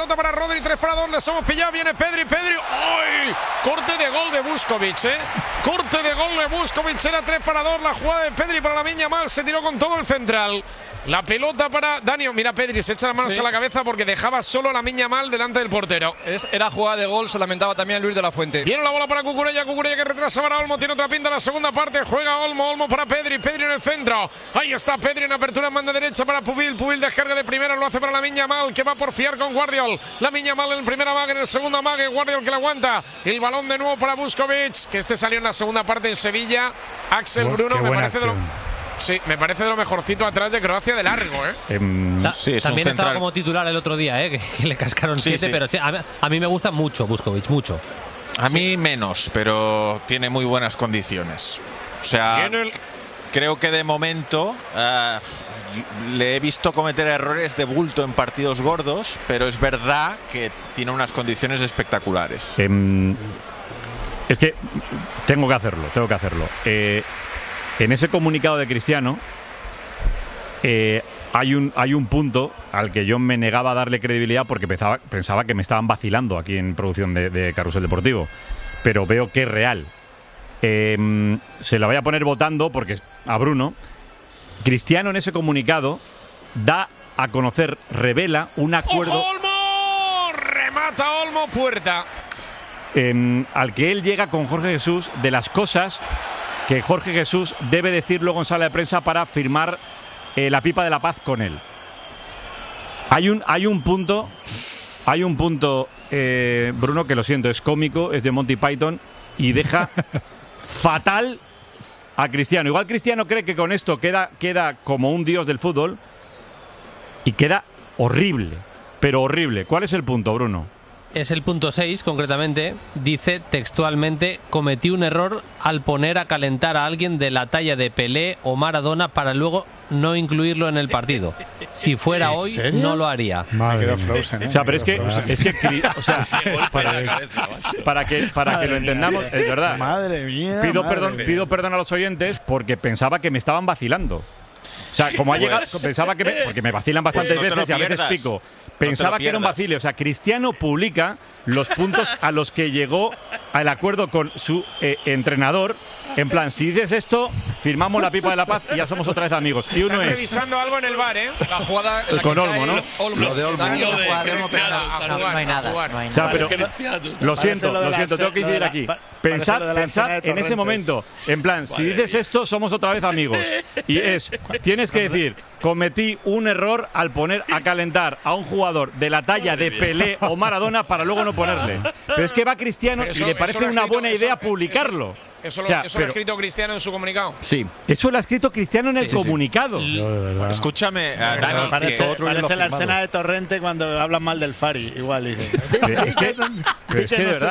pelota para Rodri, 3 para 2, les hemos pillado, viene Pedri. ¡Ay! Corte de gol de Busquets, corte de gol de Busquets, era 3 para 2, la jugada de Pedri para Lamine Yamal, se tiró con todo el central. La pelota para Dani. Mira, Pedri se echa las manos a la cabeza porque dejaba solo a Lamine Yamal delante del portero. Era jugada de gol, se lamentaba también Luis de la Fuente. Viene la bola para Cucurella que retrasa para Olmo, tiene otra pinta en la segunda parte, juega Olmo para Pedri en el centro. Ahí está Pedri en apertura en banda derecha para Pubil descarga de primera, lo hace para Lamine Yamal, que va por fiar con Guardiol. Lamine Yamal en el primera mague, en el segundo mague, Guardiol que la aguanta. El balón de nuevo para Busquets, que salió en la segunda parte en Sevilla. Axel Bruno, me parece me parece de lo mejorcito atrás de Croacia de largo, Sí, también estaba como titular el otro día, que le cascaron 7, pero a mí me gusta mucho Busquets, mucho. A mí menos, pero tiene muy buenas condiciones. O sea, creo que de momento le he visto cometer errores de bulto en partidos gordos, pero es verdad que tiene unas condiciones espectaculares. Es que tengo que hacerlo. En ese comunicado de Cristiano hay un punto al que yo me negaba a darle credibilidad porque pensaba que me estaban vacilando aquí en producción de Carrusel Deportivo, pero veo que es real. Se la voy a poner votando porque a Bruno. Cristiano en ese comunicado da a conocer, revela un acuerdo. ¡Ojo, Olmo! Remata Olmo, puerta. Al que él llega con Jorge Jesús de las cosas que Jorge Jesús debe decir luego en sala de prensa para firmar la pipa de la paz con él. Hay un punto, Bruno, que lo siento, es cómico, es de Monty Python y deja fatal a Cristiano. Igual Cristiano cree que con esto queda como un dios del fútbol y queda horrible, pero horrible. ¿Cuál es el punto, Bruno? Es el punto 6, concretamente. Dice textualmente: cometí un error al poner a calentar a alguien de la talla de Pelé o Maradona para luego no incluirlo en el partido. Si fuera hoy, serio? no lo haría. Me quedo frozen, O sea, pero es que para que lo entendamos, es verdad. Madre mía. Pido perdón a los oyentes porque pensaba que me estaban vacilando. O sea, como ha llegado, pensaba que porque me vacilan bastantes veces y a veces pico. Pensaba que era un vacile. O sea, Cristiano publica los puntos a los que llegó al acuerdo con su entrenador. En plan, si dices esto, firmamos la pipa de la paz y ya somos otra vez amigos. Y uno Están es revisando algo en el bar, La jugada con Olmo, ¿no? Lo de Olmo. No hay nada. O sea, pero lo siento, tengo que incidir aquí. Pensad en ese momento. En plan, si dices esto, somos otra vez amigos. Y tienes que decir: cometí un error al poner a calentar a un jugador de la talla de Pelé o Maradona para luego no ponerle. Pero es que va Cristiano y le parece una buena idea publicarlo. Eso lo ha escrito Cristiano en su comunicado. Sí, eso lo ha escrito Cristiano en el comunicado. Escúchame, Dani. Parece la escena de Torrente cuando hablan mal del Fari. Igual dice. Es que de verdad,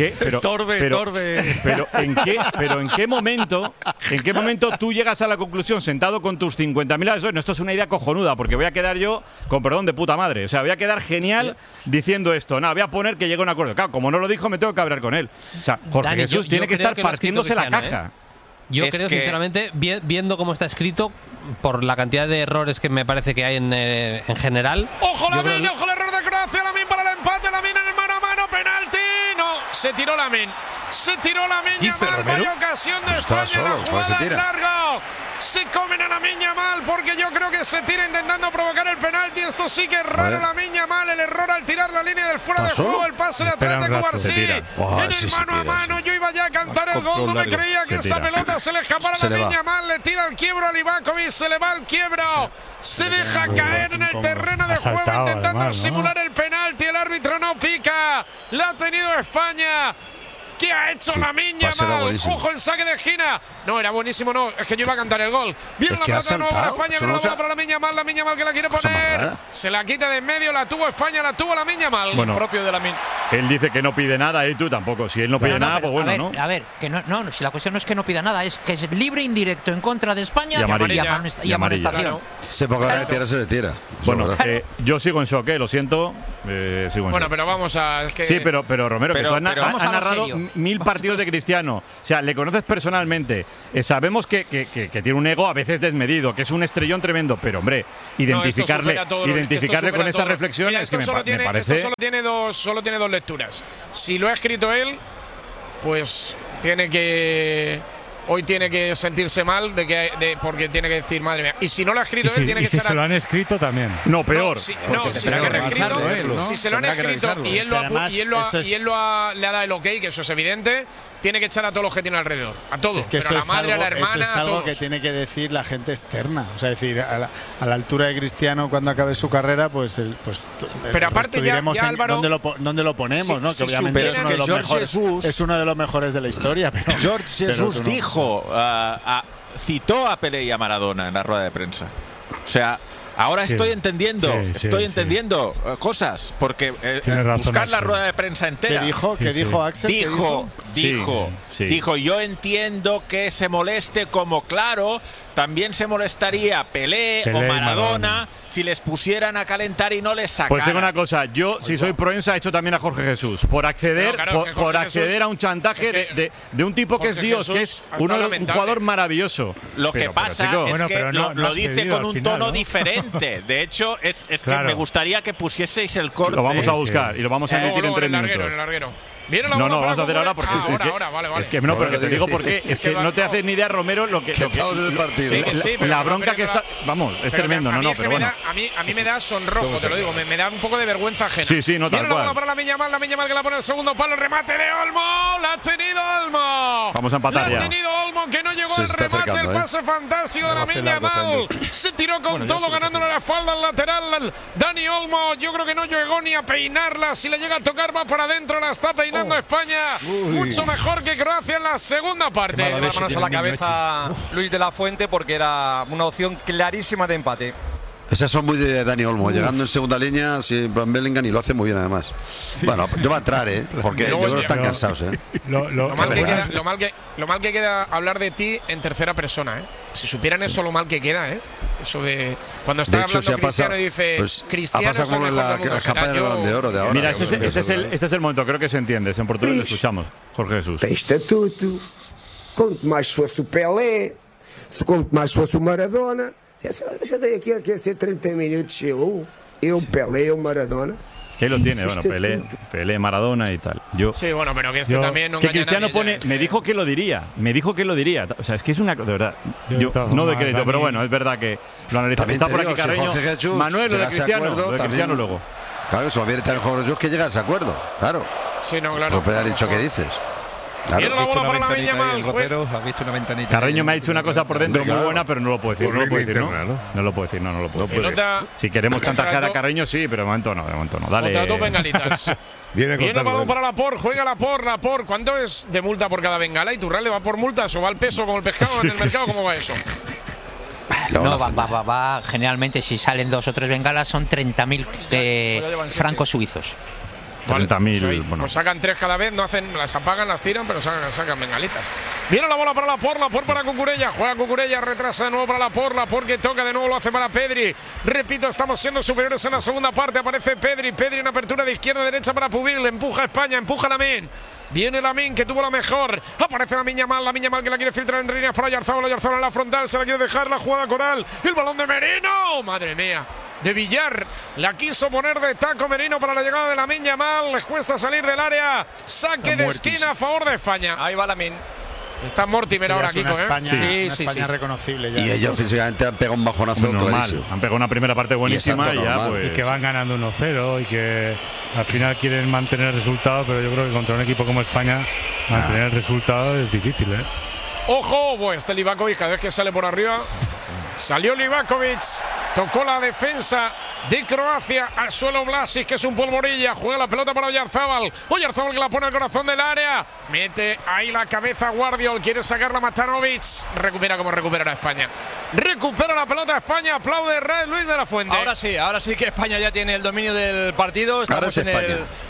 pero ¿en qué momento tú llegas a la conclusión sentado con tus 50.000 asesores? No, esto es una idea cojonuda porque voy a quedar yo, con perdón, de puta madre. O sea, voy a quedar genial diciendo esto. No, voy a poner que llegue a un acuerdo. Claro, como no lo dijo, me tengo que hablar con él. O sea, Jorge Dani, Jesús tiene que estar partiéndose la caja. Yo creo, sinceramente, viendo cómo está escrito, por la cantidad de errores que me parece que hay en general. ¡Ojo Lamine! ¡Ojo el error de Croacia! Lamine para el empate. Lamine en el mano a mano. ¡Penalti! No, se tiró Lamine. Yamal. Vaya ocasión de España. La jugada es larga. Se comen a Lamine Yamal porque yo creo que se tira intentando provocar el penalti. Esto sí que es raro. Lamine Yamal, el error al tirar la línea del fuera de juego, el pase de atrás de Cubarsí. En el mano a mano, yo iba ya a cantar el gol. No me creía que esa pelota se le escapara a Lamine Yamal. Le tira el quiebro a Livakovic, se le va el quiebro. Se deja caer en el terreno de juego intentando simular el penalti. El árbitro no pica. La ha tenido España. ¿Qué ha hecho Lamine Yamal? Ojo el saque de esquina. No, era buenísimo, no. Es que yo iba a cantar el gol. Viene la pelota de nuevo para España. Viene la bola para Lamine Yamal. Lamine Yamal que la quiere poner. Se la quita de en medio. La tuvo España, la tuvo Lamine Yamal. Bueno, propio de Lamine. Él dice que no pide nada y tú tampoco. Si él no pide nada, pues bueno, ¿no? A ver, que no, si la cuestión no es que no pida nada, es que es libre indirecto en contra de España y amonestación. Se porque ahora se le tira. Bueno, yo sigo en shock, lo siento. Sigo en shock. Pero vamos a… Sí, pero Romero, que tú has narrado 1000 partidos de Cristiano. O sea, le conoces personalmente. Sabemos que tiene un ego a veces desmedido, que es un estrellón tremendo. Pero, hombre, identificarle con estas reflexiones que me parece… Esto solo tiene dos lecturas. Si lo ha escrito él, pues hoy tiene que sentirse mal porque tiene que decir, madre mía. Y si no lo ha escrito él, tiene que ser… Si se lo han escrito también. No, peor. Si se lo han escrito y él le ha dado el ok, que eso es evidente, tiene que echar a todos los que tiene alrededor. A todos. Es que pero a la madre, a la hermana, eso es algo que tiene que decir la gente externa. O sea, decir, a la altura de Cristiano, cuando acabe su carrera, pero aparte diremos Álvaro, dónde lo ponemos, ¿no? Que obviamente es uno de los mejores de la historia. Pero George Jesus dijo, citó a Pelé y a Maradona en la rueda de prensa. O sea, ahora estoy entendiendo cosas, porque buscar la rueda de prensa entera. ¿Qué dijo Axel? Dijo, yo entiendo que se moleste, como claro, también se molestaría Pelé o Maradona si les pusieran a calentar y no les sacaran. Pues tengo una cosa, yo si soy proensa he hecho también a Jorge Jesús por acceder a un chantaje de un tipo que es Dios, que es un jugador maravilloso. Lo que pasa es que lo dice con un tono diferente. De hecho, es que me gustaría que pusieseis el corte. Lo vamos a buscar y lo vamos a emitir en 3 minutos. No, vamos a hacer ahora porque vale. Es que no, pero que te digo por qué. Es que no te haces ni idea, Romero, la bronca que está. Vamos, es tremendo, pero bueno. A mí me da sonrojo, te lo digo, me da un poco de vergüenza ajena. Sí, no tal cual. Viene la bola para Lamine Yamal que la pone el segundo palo, el remate de Olmo, la ha tenido Olmo. Vamos a empatar ya. La ha tenido Olmo, que no llegó al remate, el pase fantástico de Lamine Yamal. Se tiró con todo, ganándole la espalda al lateral. Dani Olmo, yo creo que no llegó ni a peinarla. Si le llega a tocar, va para adentro, la está peinando España. Mucho mejor que Croacia en la segunda parte. Manos a la cabeza Luis de la Fuente, porque era una opción clarísima de empate. Esas son muy de Dani Olmo, llegando en segunda línea, si Bellingham, y lo hace muy bien además. Sí. Bueno, yo va a entrar, porque yo creo que están cansados. Lo mal que queda hablar de ti en tercera persona. Si supieran eso, lo mal que queda, eso de cuando está hablando Cristiano y dice Cristiano es el mejor del mundo. Campaña del Balón de Oro de ahora. Mira, este es el momento, creo que se entiende. En portugués lo escuchamos, Jorge Jesús. Tem estatuto, quanto más fosse o Pelé, quanto más fosse o Maradona. Yo estoy aquí hace 30 minutos, yo Pelé, yo Maradona. Que lo tiene, bueno, Pelé, Maradona y tal. Sí, bueno, pero que también no que Cristiano pone, me dijo que lo diría. O sea, es que es una cosa, de verdad. Yo no doy crédito, pero bueno, es verdad que lo analizamos. Está por aquí Carreño. Manuel, lo de Cristiano luego. Claro, eso viene tan Jorge Jesús que llega a ese acuerdo, claro. Sí, no, claro. Pues ha dicho que dices. Claro. ¿Has visto una ventanita? Carreño me ha dicho una cosa por dentro muy buena, pero no lo puedo decir. No lo puedo decir. Si queremos chantajear a Carreño, sí, pero de momento no. Dale. Contra dos bengalitas. Viene el balón para Laporte, juega Laporte. ¿Cuánto es de multa por cada bengala? ¿Y Turral le va por multas o va al peso como el pescado en el mercado? ¿Cómo va eso? No, va. Generalmente, si salen 2 o 3 bengalas, son 30.000 francos suizos. 30.000. Pues sacan 3 cada vez, no hacen, las apagan, las tiran, pero sacan bengalitas. Viene la bola para Laporte para Cucurella. Juega Cucurella, retrasa de nuevo para Laporte que toca de nuevo, lo hace para Pedri. Repito, estamos siendo superiores en la segunda parte. Aparece Pedri en apertura de izquierda a derecha para Pubil. Empuja a España, empuja a Lamine. Viene Lamine, que tuvo la mejor. Aparece Lamine Yamal que la quiere filtrar entre líneas para Oyarzabal en la frontal, se la quiere dejar, la jugada Coral. El balón de Merino, madre mía. De Villar, la quiso poner de taco Merino para la llegada de Lamine Yamal. Les cuesta salir del área. Saque de esquina a favor de España. Ahí va Lamine. Está Mortimer ahora, Kiko, España reconocible ya. Y ellos físicamente han pegado un bajonazo normal. Han pegado una primera parte buenísima y ya pues. Y que van ganando 1-0 y que al final quieren mantener el resultado, pero yo creo que contra un equipo como España mantener el resultado es difícil, Ojo, este Livakovic cada vez que sale por arriba. Salió Livakovic, tocó la defensa de Croacia al suelo. Vlasic, que es un polvorilla, juega la pelota para Oyarzabal que la pone al corazón del área, mete ahí la cabeza Guardiol, quiere sacarla Matanovic, recupera como recuperará España, recupera la pelota España, aplaude Luis de la Fuente. Ahora sí que España ya tiene el dominio del partido. Estamos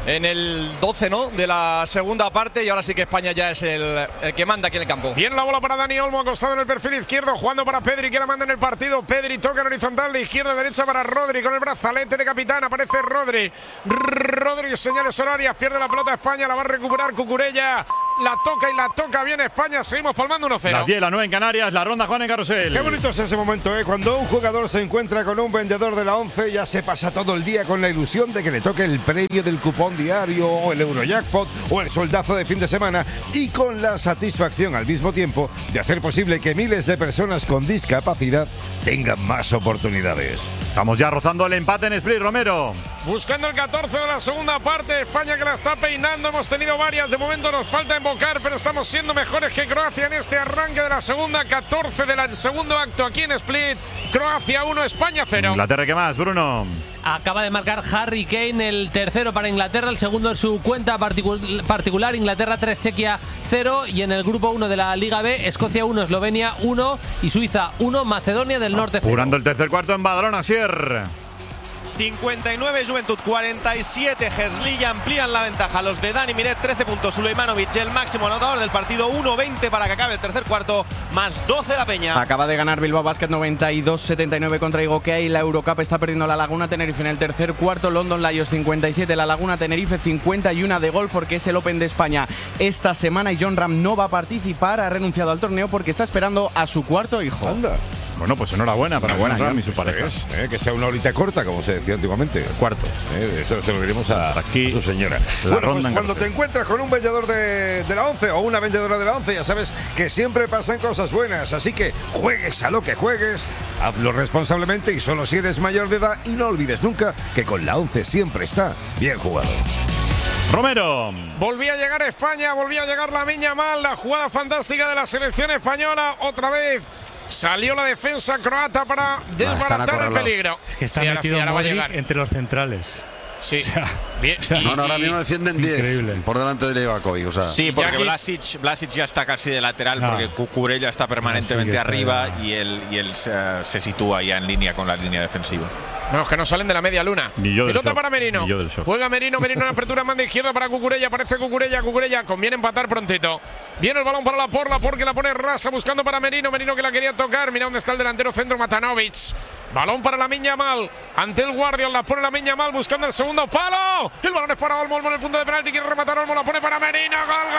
en el 12, ¿no?, de la segunda parte, y ahora sí que España ya es el que manda aquí en el campo. Bien la bola para Dani Olmo, acostado en el perfil izquierdo, jugando para Pedri, que la manda en el partido. Pedri toca en horizontal de izquierda a derecha para Rodri, con el brazalete de capitán, aparece Rodri. Rodri, señales horarias, pierde la pelota España, la va a recuperar Cucurella. La toca y la toca bien España, seguimos palmando 1-0. Las 10, las 9 en Canarias, la ronda Juan en Carrusel. Qué bonito es ese momento, cuando un jugador se encuentra con un vendedor de la 11, ya se pasa todo el día con la ilusión de que le toque el premio del cupón diario o el Eurojackpot o el soldazo de fin de semana, y con la satisfacción al mismo tiempo de hacer posible que miles de personas con discapacidad tengan más oportunidades. Estamos ya rozando el empate en Split, Romero. Buscando el 14 de la segunda parte, España que la está peinando, hemos tenido varias, de momento nos falta invocar, pero estamos siendo mejores que Croacia en este arranque de la segunda, 14 del segundo acto aquí en Split. Croacia 1, España 0. Inglaterra, ¿qué más, Bruno? Acaba de marcar Harry Kane, el tercero para Inglaterra, el segundo en su cuenta particular. Inglaterra 3, Chequia 0, y en el grupo 1 de la Liga B, Escocia 1, Eslovenia 1 y Suiza 1, Macedonia del Norte 0. Jurando el tercer cuarto en Badalona, Sier. 59 Juventud, 47 Herzliya, amplían la ventaja los de Dani Miret, 13 puntos Sulejmanovic, el máximo anotador del partido, 1-20 para que acabe el tercer cuarto, más 12 la Peña. Acaba de ganar Bilbao Basket 92-79 contra Igoquea, y la Eurocup está perdiendo la Laguna Tenerife en el tercer cuarto. London Lions 57, la Laguna Tenerife 51 de gol, porque es el Open de España esta semana y John Ram no va a participar, ha renunciado al torneo porque está esperando a su cuarto hijo. Anda. Bueno, pues enhorabuena para John Ram y su pareja. Que sea una horita corta, como se decía antiguamente. Cuarto. Eso se lo diremos a su señora. Bueno, pues cuando te encuentras con un vendedor de la 11 o una vendedora de la 11, ya sabes que siempre pasan cosas buenas. Así que juegues a lo que juegues, hazlo responsablemente y solo si eres mayor de edad. Y no olvides nunca que con la 11 siempre está bien jugado. Romero. Volvía a llegar España, volvía a llegar Lamine Yamal, la jugada fantástica de la selección española. Otra vez salió la defensa croata para desbaratar el peligro. Es que está metido Modric entre los centrales. Sí. O sea, bien. Ahora mismo defienden 10 por delante de Livakovic. O sea. Sí, porque Vlasic ya está casi de lateral, porque Cucurella está permanentemente arriba y él se sitúa ya en línea con la línea defensiva. No, que no salen de la media luna. Pelota para Merino. Juega Merino en apertura, manda izquierda para Cucurella. Aparece Cucurella. Conviene empatar prontito. Viene el balón para la Porla, porque la pone rasa buscando para Merino. Merino que la quería tocar. Mira dónde está el delantero centro, Matanovic. Balón para Lamine Yamal. Ante el Guardian la pone Lamine Yamal buscando el segundo palo. El balón es para Olmo. Olmo en el punto de penalti. Quiere rematar Olmo. La pone para Merino.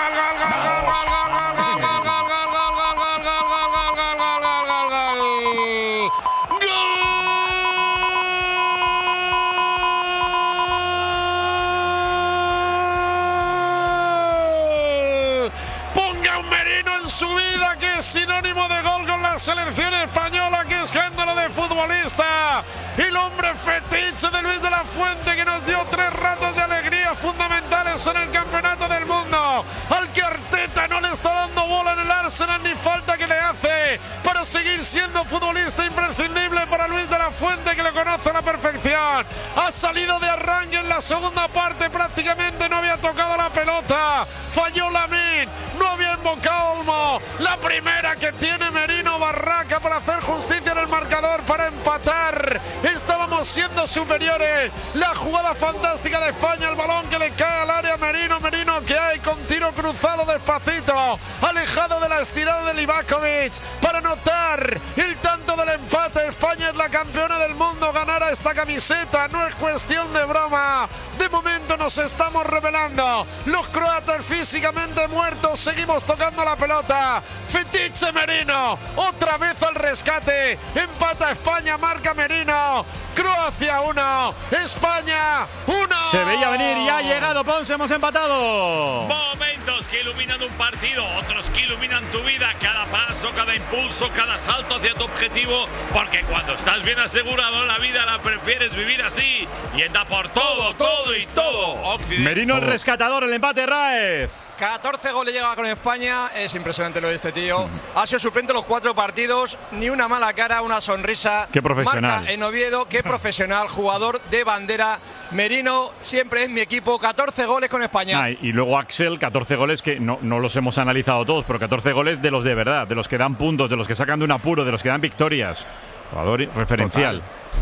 Su vida, que es sinónimo de gol con la selección española, que escándalo de futbolista, el hombre fetiche de Luis de la Fuente, que nos dio 3 ratos de alegría fundamentales en el campeonato del mundo, al que Arteta no le está dando bola en el Arsenal ni falta que le hace para seguir siendo futbolista imprescindible para Luis de la Fuente, que lo conoce a la perfección. Ha salido de arranque en la segunda parte, prácticamente no había tocado la pelota, falló Lamine, no había invocado Olmo. La primera que tiene Merino Barraca para hacer justicia en el marcador, para empatar. Estábamos siendo superiores. La jugada fantástica de España, el balón que le cae al área Merino. Merino que hay con tiro cruzado despacito, alejado de la estirada de Livakovic para anotar el tanto del empate. España es la campeona del mundo. Ganar a esta camiseta no es cuestión de broma. De momento nos estamos revelando. Los croatas físicamente muertos, seguimos tocando la pelota. Fetiche Merino, otra vez al rescate. Empata España, marca Merino. Croacia 1, España 1. Se veía venir y ha llegado Ponce, hemos empatado. Momentos que iluminan un partido, otros que iluminan tu vida. Cada paso, cada impulso, cada salto hacia tu objetivo. Porque cuando estás bien asegurado, la vida la prefieres vivir así. Y anda por todo, todo y todo. Merino el rescatador, el empate, Raez. 14 goles llega con España, es impresionante lo de este tío. Ha sido suplente los 4 partidos, ni una mala cara, una sonrisa. Qué profesional. Marca en Oviedo, qué profesional, jugador de bandera. Merino siempre es mi equipo, 14 goles con España. Y luego Axel, 14 goles que no los hemos analizado todos, pero 14 goles de los de verdad, de los que dan puntos, de los que sacan de un apuro, de los que dan victorias. Jugador referencial. Total.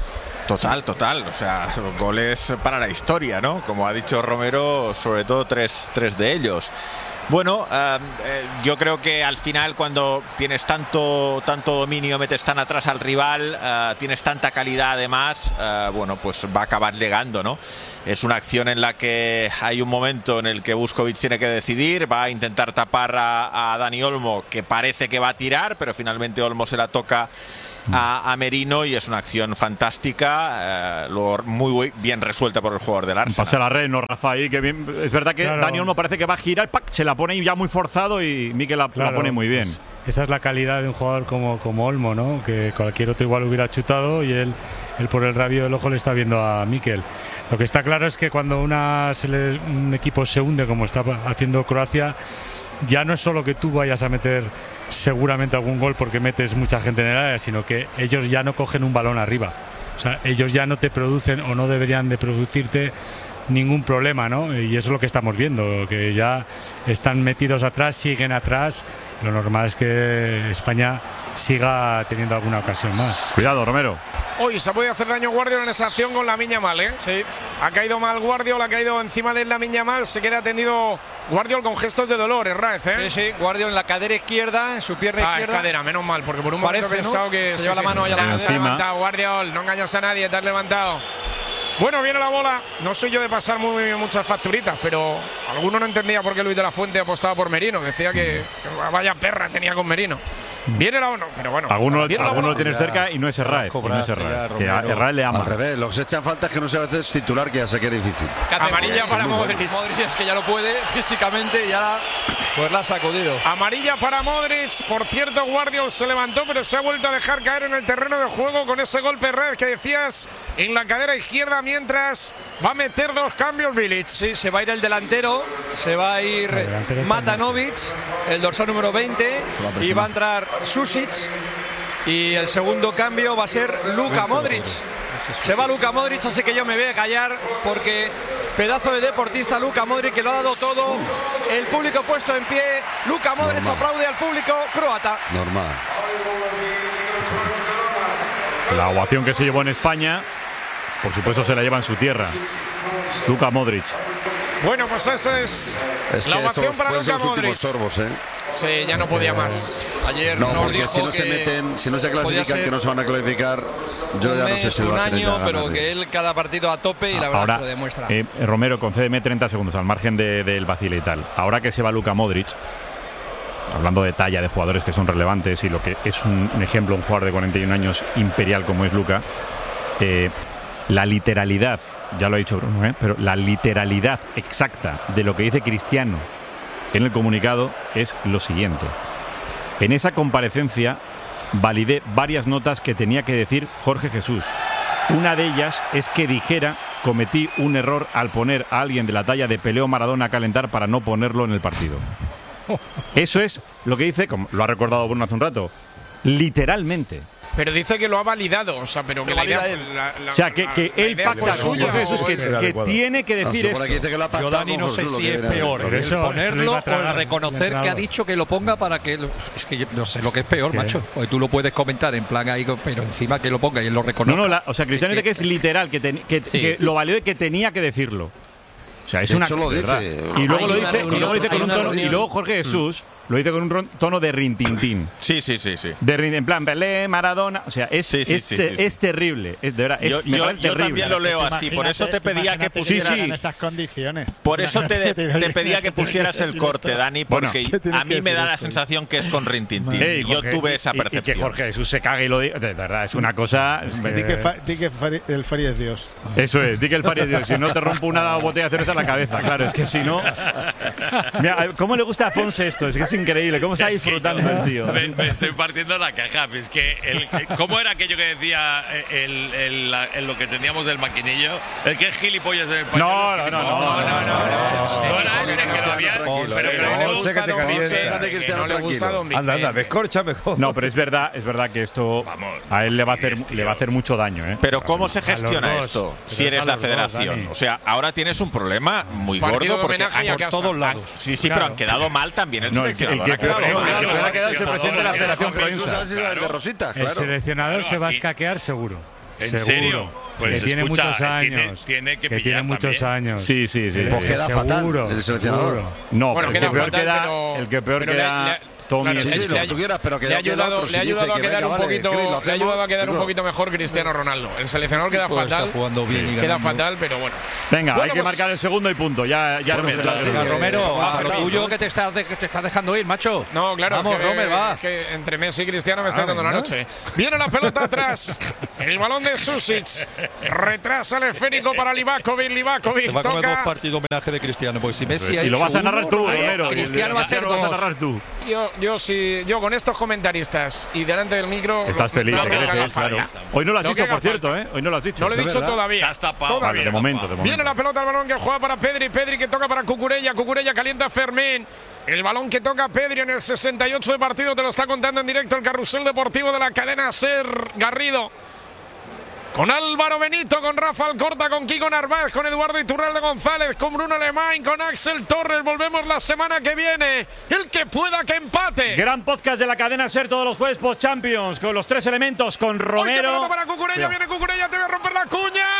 Total. O sea, goles para la historia, ¿no? Como ha dicho Romero, sobre todo tres de ellos. Bueno, yo creo que al final cuando tienes tanto dominio, metes tan atrás al rival, tienes tanta calidad además, bueno, pues va a acabar llegando, ¿no? Es una acción en la que hay un momento en el que Vuskovic tiene que decidir, va a intentar tapar a Dani Olmo, que parece que va a tirar, pero finalmente Olmo se la toca a Merino y es una acción fantástica, muy bien resuelta por el jugador del Arsenal. Pase a la red, no, Rafa, ahí, que bien, es verdad que Dani Olmo parece que va a girar, ¡pac!, se la pone ya muy forzado y Mikel la pone muy bien. Pues esa es la calidad de un jugador como Olmo, ¿no? Que cualquier otro igual hubiera chutado y él por el rabillo del ojo le está viendo a Mikel. Lo que está claro es que cuando un equipo se hunde, como está haciendo Croacia, ya no es solo que tú vayas a meter seguramente algún gol porque metes mucha gente en el área, sino que ellos ya no cogen un balón arriba. O sea, ellos ya no te producen o no deberían de producirte ningún problema, ¿no? Y eso es lo que estamos viendo, que ya están metidos atrás, siguen atrás. Lo normal es que España siga teniendo alguna ocasión más. Cuidado, Romero. Hoy se ha podido hacer daño Guardiola en esa acción con Lamine Yamal, ¿eh? Sí. Ha caído mal Guardiola, ha caído encima de Lamine Yamal, se queda atendido Guardiola con gestos de dolor, Herráez, ¿eh? Sí, Guardiola en la cadera izquierda, en su pierna izquierda. Es cadera, menos mal, porque por un momento he pensado que se lleva la mano allá a la cadera. Te has levantado, Guardiola, no engañas a nadie, te has levantado. Bueno, viene la bola. No soy yo de pasar muchas facturitas, pero alguno no entendía por qué Luis de la Fuente apostaba por Merino. Decía que vaya perra tenía con Merino. Viene la bola, pero bueno. Alguno lo tienes cerca y no es Herráez. Que Herráez le ama. Al revés, lo que se echa falta es que no sea a veces titular, que ya sé que es difícil. Amarilla para Modric. Modric es que ya no puede físicamente y ahora pues la ha sacudido. Amarilla para Modric. Por cierto, Guardiola se levantó, pero se ha vuelto a dejar caer en el terreno de juego con ese golpe Herráez que decías en la cadera izquierda, mientras va a meter dos cambios Bilic. Sí, se va a ir el delantero, se va a ir Matanovic, el dorsal número 20, y va a entrar Susic, y el segundo cambio va a ser Luka Modric. Se va Luka Modric, así que yo me voy a callar porque pedazo de deportista Luka Modric, que lo ha dado todo. El público puesto en pie. Luka Modric aplaude al público croata. Normal. La ovación que se llevó en España, por supuesto, se la lleva en su tierra. Luka Modric. Bueno, pues esa es la ovación para Luka Modric. Sorbos, ¿eh? Sí, ya no podía más. Ayer no, nos porque dijo si no se meten, si no se clasifican, que no se van a clasificar, yo ya no sé si lo va a tener año, pero que él cada partido a tope y la verdad que lo demuestra. Romero, concédeme 30 segundos al margen del vacile y tal. Ahora que se va Luka Modric, hablando de talla de jugadores que son relevantes y lo que es un ejemplo, un jugador de 41 años imperial como es Luka, la literalidad, ya lo ha dicho Bruno, pero la literalidad exacta de lo que dice Cristiano en el comunicado es lo siguiente. En esa comparecencia validé varias notas que tenía que decir Jorge Jesús. Una de ellas es que dijera: cometí un error al poner a alguien de la talla de Pelé o Maradona a calentar para no ponerlo en el partido. Eso es lo que dice, como lo ha recordado Bruno hace un rato, literalmente. Pero dice que lo ha validado, o sea, pero que o sea, que él pacta con Jorge Jesús que tiene que decir esto. Yo, Dani, no sé si es peor el ponerlo o el reconocer que ha dicho que lo ponga para que... Es que yo no sé lo que es peor, macho. Porque tú lo puedes comentar en plan ahí, pero encima que lo ponga y él lo reconozca. No, o sea, Cristiano dice que es literal, que lo validó y que tenía que decirlo. O sea, es una lo dice. Y luego lo dice con un tono, y luego Jorge Jesús lo dice con un tono de rintintín. Sí. En plan, Pelé, Maradona. O sea, es terrible. Es de verdad. Yo también lo leo así. Por eso te pedía que pusieras. En esas condiciones. Por eso te pedía que pusieras el corte, Dani, porque a mí me da la sensación que es con rintintín. Yo tuve esa percepción. Y que Jorge Jesús se cague y lo diga. De verdad, es una cosa. Di que el Fari es Dios. Eso es, di que el Fari es Dios. Si no te rompo una botella de cerveza en la cabeza. Claro, es que si no. Mira, ¿cómo le gusta a Ponce esto? Es que es increíble, cómo está disfrutando el tío. Me estoy partiendo la caja. Es que ¿cómo era aquello que decía lo que teníamos del maquinillo? El que es gilipollas del país. No. No le gusta Don Vicente. Anda, descorcha mejor. No, pero es verdad que esto a él le va a hacer mucho daño, ¿eh? Pero ¿cómo se gestiona esto si eres la federación? O sea, ahora tienes un problema muy gordo porque por todos lados. Sí, pero han quedado mal también el seleccionador. El que ha quedado es el presidente de la Federación Provincial. El seleccionador se va a escaquear seguro. ¿En serio? Pues que tiene muchos años. Tiene que pillar tiene muchos años. Sí. Pues queda fatal el seleccionador. No, bueno, el que peor queda Tommy, claro, sí, lo que tú quieras, pero que le ha ayudado a quedar un poquito, le ha ayudado a quedar un poquito mejor Cristiano Ronaldo. El seleccionador queda fatal, está jugando bien queda fatal, pero bueno. Venga, bueno, hay que marcar el segundo y punto. Ya Romero, a lo tuyo que te estás dejando ir, macho. No, claro, vamos, Romer, va. Que entre Messi y Cristiano me está dando la noche. Viene la pelota atrás. El balón de Susic. Retrasa el esférico para Livakovic. Se va a comer 2 partidos homenaje de Cristiano, porque si Messi y lo vas a narrar tú, Romero. Cristiano va a ser 2. Yo con estos comentaristas y delante del micro. Estás feliz, claro. Hoy no lo has dicho, por cierto, ¿eh? Hoy no lo has dicho. No lo he dicho todavía. Vale, de momento. Viene la pelota al balón que juega para Pedri. Pedri que toca para Cucurella. Cucurella calienta a Fermín. El balón que toca Pedri en el 68 de partido. Te lo está contando en directo el carrusel deportivo de la cadena SER Garrido. Con Álvaro Benito, con Rafa Alcorta, con Kiko Narváez, con Eduardo Iturralde González, con Bruno Alemán, con Axel Torres. Volvemos la semana que viene. El que pueda que empate. Gran podcast de la cadena SER todos los jueves post Champions con los 3 elementos, con Romero. Pelota para Cucurella, viene Cucurella, te voy a romper la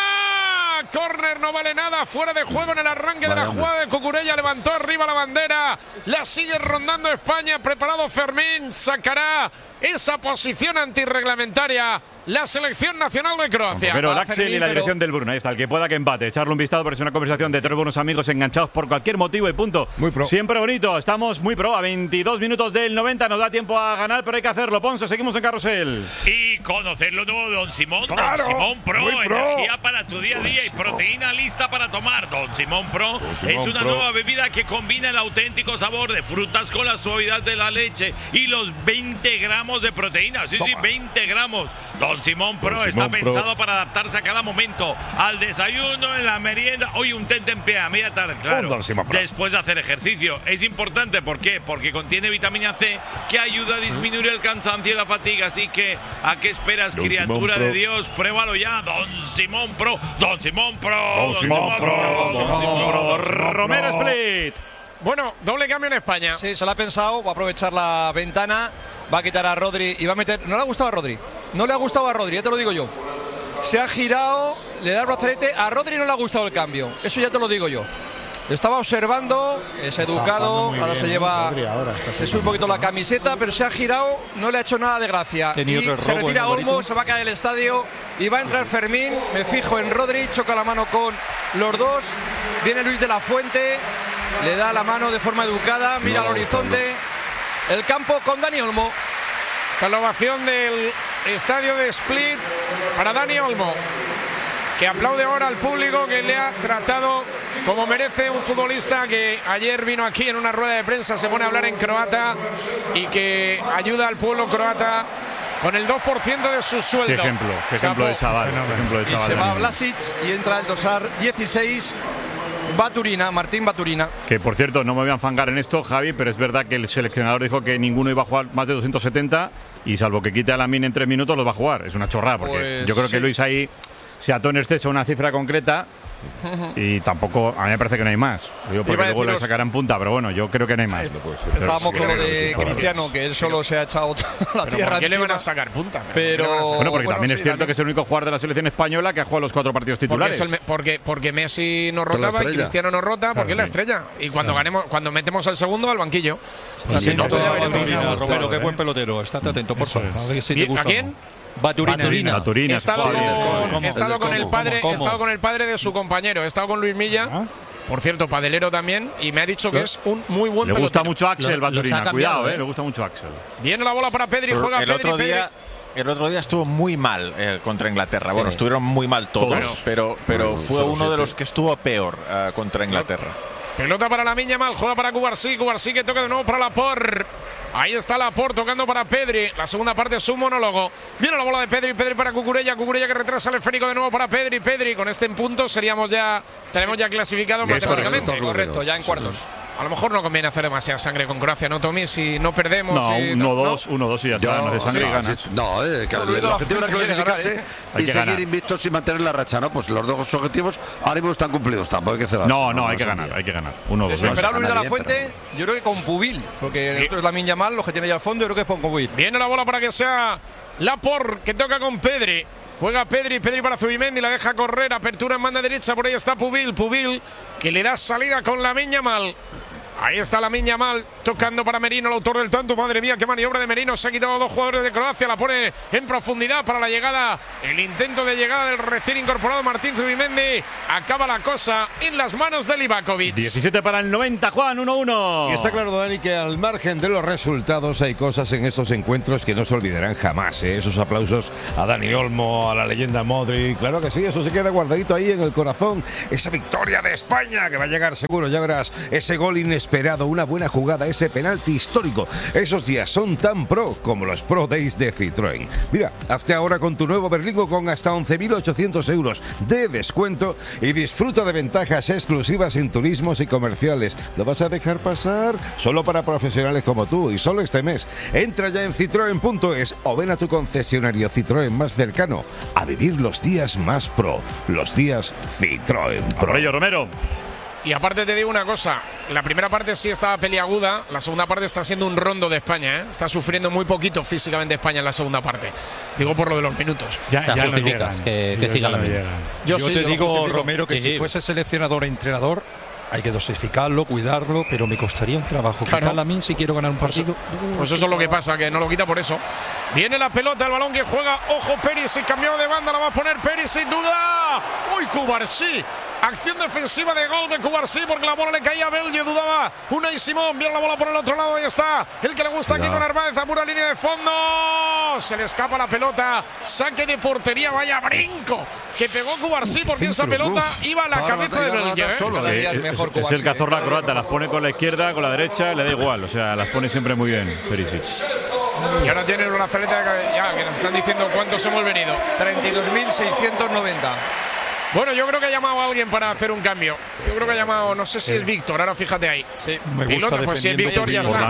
cuña. Córner, no vale nada, fuera de juego en el arranque de la jugada de Cucurella. Levantó arriba la bandera, la sigue rondando España. Preparado Fermín, sacará esa posición antirreglamentaria la selección nacional de Croacia. Pero el Axel y la dirección del Bruna, ahí está, el que pueda que empate. Echarle un vistazo, porque es una conversación de 3 buenos amigos enganchados por cualquier motivo y punto. Muy pro. Siempre bonito, estamos muy pro. A 22 minutos del 90 nos da tiempo a ganar, pero hay que hacerlo. Ponce, seguimos en carrusel. Y conocer lo nuevo de Don Simón. Claro, Don Simón Pro, muy pro. energía para tu día a día y proteína lista para tomar. Don Simón Pro es una nueva bebida que combina el auténtico sabor de frutas con la suavidad de la leche y los 20 gramos de proteína. Sí, 20 gramos. Don Simón Pro está pensado para adaptarse a cada momento, al desayuno, en la merienda. Hoy un tentempié a media tarde, claro, después de hacer ejercicio. Es importante, ¿por qué? Porque contiene vitamina C que ayuda a disminuir el cansancio y la fatiga. Así que, ¿a qué esperas, criatura de Dios? Pruébalo ya, Don Simón Pro. Don Simón Pro. Don Simón Pro. Romero Split. Bueno, doble cambio en España. Sí, se lo ha pensado, va a aprovechar la ventana, va a quitar a Rodri y va a meter. No le ha gustado a Rodri. No le ha gustado a Rodri, ya te lo digo yo. Se ha girado, le da el brazalete. A Rodri no le ha gustado el cambio. Eso ya te lo digo yo. Lo estaba observando, es educado, ahora se lleva. Se sube un poquito la camiseta, pero se ha girado, no le ha hecho nada de gracia. Y se retira Olmo, se va a caer el estadio y va a entrar Fermín. Me fijo en Rodri, choca la mano con los dos. Viene Luis de la Fuente, le da la mano de forma educada, mira al horizonte. El campo con Dani Olmo. Esta es la ovación del estadio de Split para Dani Olmo, que aplaude ahora al público, que le ha tratado como merece un futbolista que ayer vino aquí en una rueda de prensa, se pone a hablar en croata y que ayuda al pueblo croata con el 2% de su sueldo. Qué ejemplo de chaval. Y se va Vlasic y entra el dorsal 16. Baturina, Martín Baturina. Que por cierto, no me voy a enfangar en esto, Javi, pero es verdad que el seleccionador dijo que ninguno iba a jugar más de 270 y salvo que quite a Lamine en 3 minutos los va a jugar. Es una chorrada, porque pues yo creo que Luis ahí se ató en exceso a una cifra concreta y tampoco, a mí me parece que no hay más. Digo, porque luego le sacarán punta, pero bueno, yo creo que no hay más. Estábamos con lo de Cristiano, que él solo se ha echado la tierra. ¿Por qué le van a sacar punta? Pero bueno, porque también es cierto que es el único jugador de la selección española que ha jugado los 4 partidos titulares. Porque Messi no rotaba y Cristiano no rota, porque es la estrella. Y cuando metemos al segundo, al banquillo. Romero, qué buen pelotero. Estate atento, por favor. A ver si te gusta. ¿A quién? Baturina. He estado con el padre de su compañero, he estado con Luis Milla, por cierto, padelero también, y me ha dicho que es un muy buen pelotero. Le gusta mucho Axel Baturina, cuidado, le gusta mucho Axel. Viene la bola para Pedri, juega Pedri. El otro día estuvo muy mal contra Inglaterra. Bueno, estuvieron muy mal todos, pero fue uno de los que estuvo peor contra Inglaterra. Pelota para Lamine Yamal, juega para Cubarsí que toca de nuevo para Laporte. Ahí está Laporte tocando para Pedri. La segunda parte es un monólogo. Viene la bola de Pedri para Cucurella que retrasa el esférico de nuevo para Pedri. Con este en punto estaremos ya clasificados matemáticamente. Correcto, ya en cuartos. A lo mejor no conviene hacer demasiada sangre con Croacia, ¿no, Tommy? Si no perdemos. No, 1-2 y ya está. No de sangre y ganas. No, el objetivo era clasificarse y seguir invictos y mantener la racha, ¿no? Pues los dos objetivos ahora mismo están cumplidos. Tampoco hay que cebar. No, hay que ganar. 1-2. Esperar Luis de la Fuente, yo creo que con Pubil, porque el otro es Lamine Yamal, los que tiene ya al fondo, yo creo que es con Pubil. Viene la bola para que sea Laporte, que toca con Pedri. Juega Pedri para Zubimendi, la deja correr, apertura en banda derecha, por ahí está Pubil, que le da salida con Lamine Yamal. Ahí está Lamine Yamal tocando para Merino, el autor del tanto. Madre mía, qué maniobra de Merino. Se ha quitado 2 jugadores de Croacia. La pone en profundidad para la llegada. El intento de llegada del recién incorporado Martín Zubimendi. Acaba la cosa en las manos de Livakovic. 17 para el 90, Juan, 1-1. Y está claro, Dani, que al margen de los resultados hay cosas en estos encuentros que no se olvidarán jamás. Esos aplausos a Dani Olmo, a la leyenda Modric. Claro que sí, eso se queda guardadito ahí en el corazón. Esa victoria de España que va a llegar seguro, ya verás. Ese gol inesperado, una buena jugada, ese penalti histórico. Esos días son tan pro como los Pro Days de Citroën. Mira, hazte ahora con tu nuevo Berlingo con hasta 11.800 euros de descuento y disfruta de ventajas exclusivas en turismos y comerciales. ¿Lo vas a dejar pasar? Solo para profesionales como tú y solo este mes. Entra ya en citroen.es o ven a tu concesionario Citroën más cercano a vivir los días más pro. Los días Citroën Pro. Por ello, Romero. Y aparte te digo una cosa, la primera parte sí estaba peliaguda, la segunda parte está siendo un rondo de España, ¿eh? Está sufriendo muy poquito físicamente España en la segunda parte. Digo por lo de los minutos. Ya justificas que siga la misma. Yo te digo, Romero, que si fuese seleccionador e entrenador, hay que dosificarlo, cuidarlo, pero me costaría un trabajo. Claro. Quitarla a mí si quiero ganar un partido. Pues eso es lo que pasa, que no lo quita por eso. Viene la pelota, el balón que juega, ojo Perisic, cambiado de banda, la va a poner Perisic, duda. ¡Uy, Cubarsí! Acción defensiva de gol de Cubarsí porque la bola le caía a Belge, dudaba Unai Simón, vio la bola por el otro lado, ahí está el que le gusta aquí con Narváez, a pura línea de fondo, se le escapa la pelota, saque de portería, vaya brinco que pegó Cubarsí porque esa pelota iba a la cabeza de Belge. Es el cazorla croata, las pone con la izquierda, con la derecha, le da igual, o sea, las pone siempre muy bien Perisic. Y ahora tiene una brazaleta que nos están diciendo cuántos hemos venido. 32.690. Bueno, yo creo que ha llamado a alguien para hacer un cambio. Yo creo que ha llamado, no sé si es Víctor, ahora fíjate ahí. Sí, me gusta. Pues si es Víctor ya está.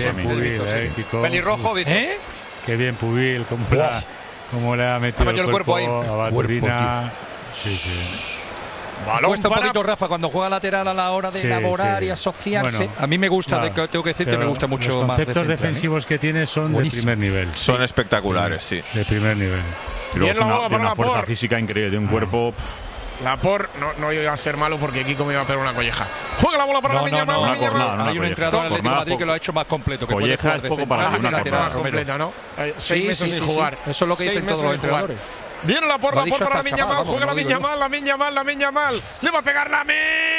Pelirrojo, Víctor. Qué bien Pubil, cómo le ha metido el cuerpo ahí. A Baturina. Sí. Cuesta un poquito, Rafa, cuando juega lateral a la hora de elaborar y asociarse. Bueno, a mí me gusta, tengo que decir que me gusta mucho los más. Los conceptos defensivos que tiene son de primer nivel. Son espectaculares, sí. De primer nivel. Y luego tiene una fuerza física increíble, de un cuerpo. Laporte no iba a ser malo porque Kiko me iba a pegar una colleja. Juega la bola para la Miña Mal. Hay un entrenador en Atlético de Madrid que lo ha hecho más completo. Que colleja es poco para una lateral completa, ¿no? 6 meses sin jugar. Eso es lo que dicen todos los entrenadores. Viene la porra para la Miña Mal. Juega la Miña Mal. Le va a pegar la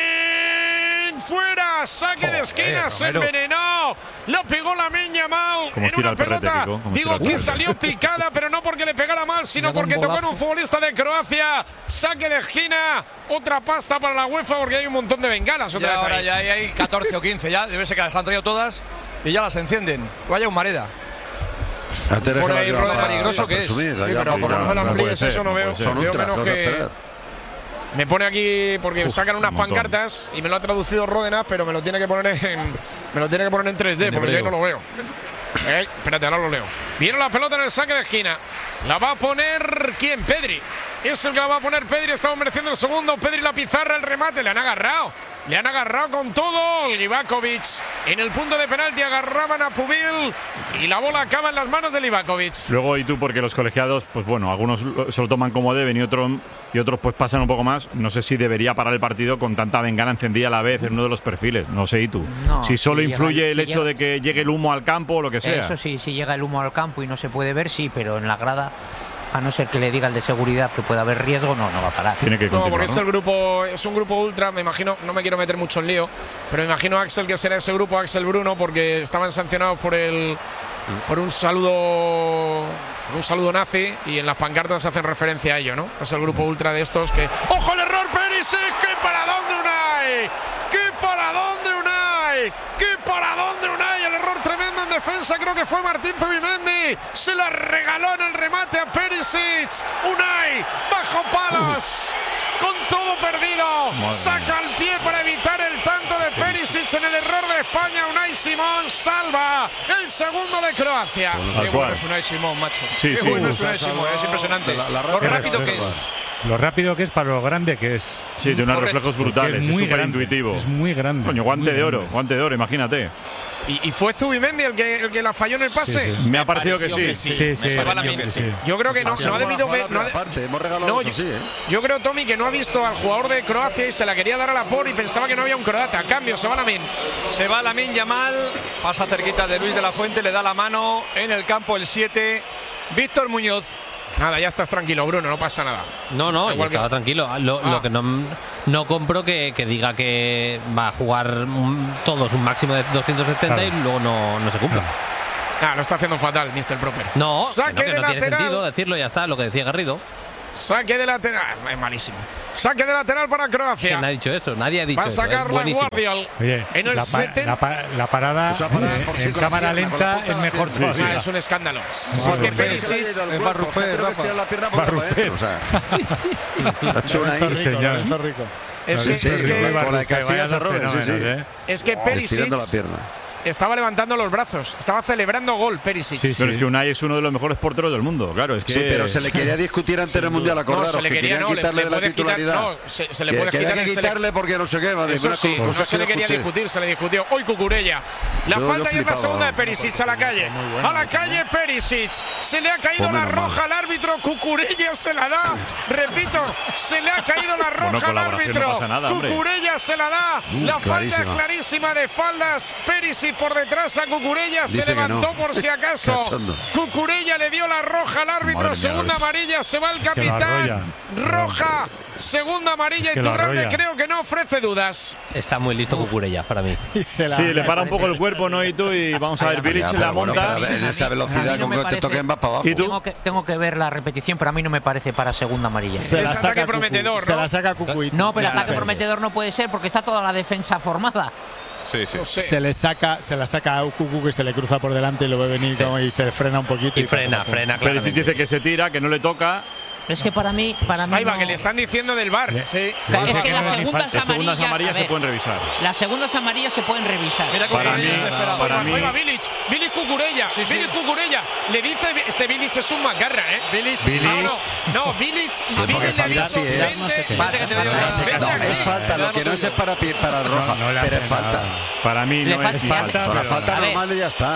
fuera, saque de esquina, se envenenó, la pegó la Miña Mal en una pelota, digo que salió picada, pero no porque le pegara mal, sino porque tocó en un futbolista de Croacia, saque de esquina, otra pasta para la UEFA porque hay un montón de bengalas. Ya ahora ya hay 14 o 15, ya debe ser que las han traído todas y ya las encienden. Vaya humareda. Por ahí Rodena peligroso que es. Pero por lo menos la amplíes, eso no veo. Veo menos que... Me pone aquí porque sacan unas pancartas y me lo ha traducido Ródenas, pero me lo tiene que poner en 3D porque yo no lo veo. Espérate, ahora lo leo. Viene la pelota en el saque de esquina. La va a poner ¿quién? Pedri. Es el que la va a poner Pedri. Estamos mereciendo el segundo. Pedri la pizarra, el remate. Le han agarrado con todo. Livakovic en el punto de penalti agarraban a Pubil y la bola acaba en las manos de Livakovic. Luego, y tú, porque los colegiados, pues bueno, algunos se lo toman como deben y otros pues pasan un poco más. No sé si debería parar el partido con tanta bengala encendida a la vez en uno de los perfiles. No sé, ¿y tú? No, si solo influye el hecho de que llegue el humo al campo o lo que sea. Eso sí, si llega el humo al campo y no se puede ver, sí, pero en la grada, a no ser que le diga el de seguridad que puede haber riesgo, no va a parar. Tiene que continuar, porque es un grupo ultra, me imagino, no me quiero meter mucho en lío, pero me imagino Axel que será ese grupo, Axel Bruno, porque estaban sancionados por un saludo nazi y en las pancartas hacen referencia a ello, ¿no? Es el grupo ultra de estos que... ¡Ojo el error, Perisic! ¡Qué paradón de Unai! ¡Qué paradón de Unai! ¡Qué paradón de Unai! El error tremendo en defensa, creo que fue Martín Zubimendi. Se la regaló en el remate a Perisic. Unai, bajo palos, con todo perdido. Saca el pie para evitar el tanto de Perisic en el error de España. Unai Simón salva el segundo de Croacia. Qué bueno es Unai Simón, macho. Sí, Qué bueno es Unai Simón, es impresionante. Lo rápido que es. Lo rápido que es para lo grande que es. Sí, tiene unos reflejos brutales, es súper intuitivo. Es muy grande. Coño, guante de oro, imagínate. ¿Y fue Zubimendi el que la falló en el pase? Sí. Me ha parecido que sí. Sí. Yo creo que no ha debido ver. Yo creo, Tommy, que no ha visto al jugador de Croacia y se la quería dar a Laporte y pensaba que no había un croata. Cambio, se va Lamine. Se va Lamine Yamal, pasa cerquita de Luis de la Fuente, le da la mano en el campo el 7, Víctor Muñoz. Nada, ya estás tranquilo, Bruno, no pasa nada. No, yo estaba tranquilo. Lo que no compro que diga que va a jugar todos un máximo de 270 y luego no se cumpla. Lo está haciendo fatal, Mr. Proper. No, saque que no tiene sentido decirlo, ya está, lo que decía Garrido. Saque de lateral, es malísimo. Saque de lateral para Croacia. ¿Quién ha dicho eso? Nadie ha dicho eso. Va a sacar la Guardiol. Oye, en el la parada en cámara lenta es mejor todavía. Es un escándalo. Porque Perisic es Barrufet. Barrufet. Ha hecho una ahí. Señor. Es que Perisic estaba levantando los brazos, estaba celebrando gol Perisic. Pero es que Unai es uno de los mejores porteros del mundo, claro. Es que sí, pero se le quería discutir antes del Mundial, acordaros, que querían quitarle de la titularidad. Se le puede quitar. Que quitarle porque no sé qué. Eso sí, no se le quería discutir, se le discutió. Hoy Cucurella. La falta y es la segunda de Perisic a la calle. A la calle Perisic. Se le ha caído la roja al árbitro. Cucurella se la da. Repito, se le ha caído la roja al árbitro. Cucurella se la da. La falta clarísima de espaldas. Perisic por detrás a Cucurella, se levantó por si acaso. Cucurella le dio la roja al árbitro, segunda amarilla, se va el capitán. Roja, segunda amarilla y Turralde creo que no ofrece dudas. Está muy listo Cucurella para mí. Sí, le para un poco el cuerpo, ¿no? Y vamos a ver, Bilic la monta. En esa velocidad con que te toquen vas para abajo. Tengo que ver la repetición, pero a mí no me parece para segunda amarilla. Se la saca prometedor, se la saca Cucuito. No, pero ataque prometedor no puede ser porque está toda la defensa formada. Sí. Se la saca a Cucu que se le cruza por delante y lo ve venir y se frena un poquito. Y frena. Pero si dice que se tira, que no le toca. Es que para mí ahí va, que le están diciendo del VAR. Sí. Es que las segundas amarillas se pueden revisar. Las segundas amarillas se pueden revisar. Mira para mí. Ahí va Bilic Cucurella. Bilic Cucurella. Le dice, este Bilic es un macarra, ¿eh? Bilic. No, Bilic le ha dicho, es falta, lo que no es para roja, pero es falta. Para mí no es falta. La falta normal y ya está.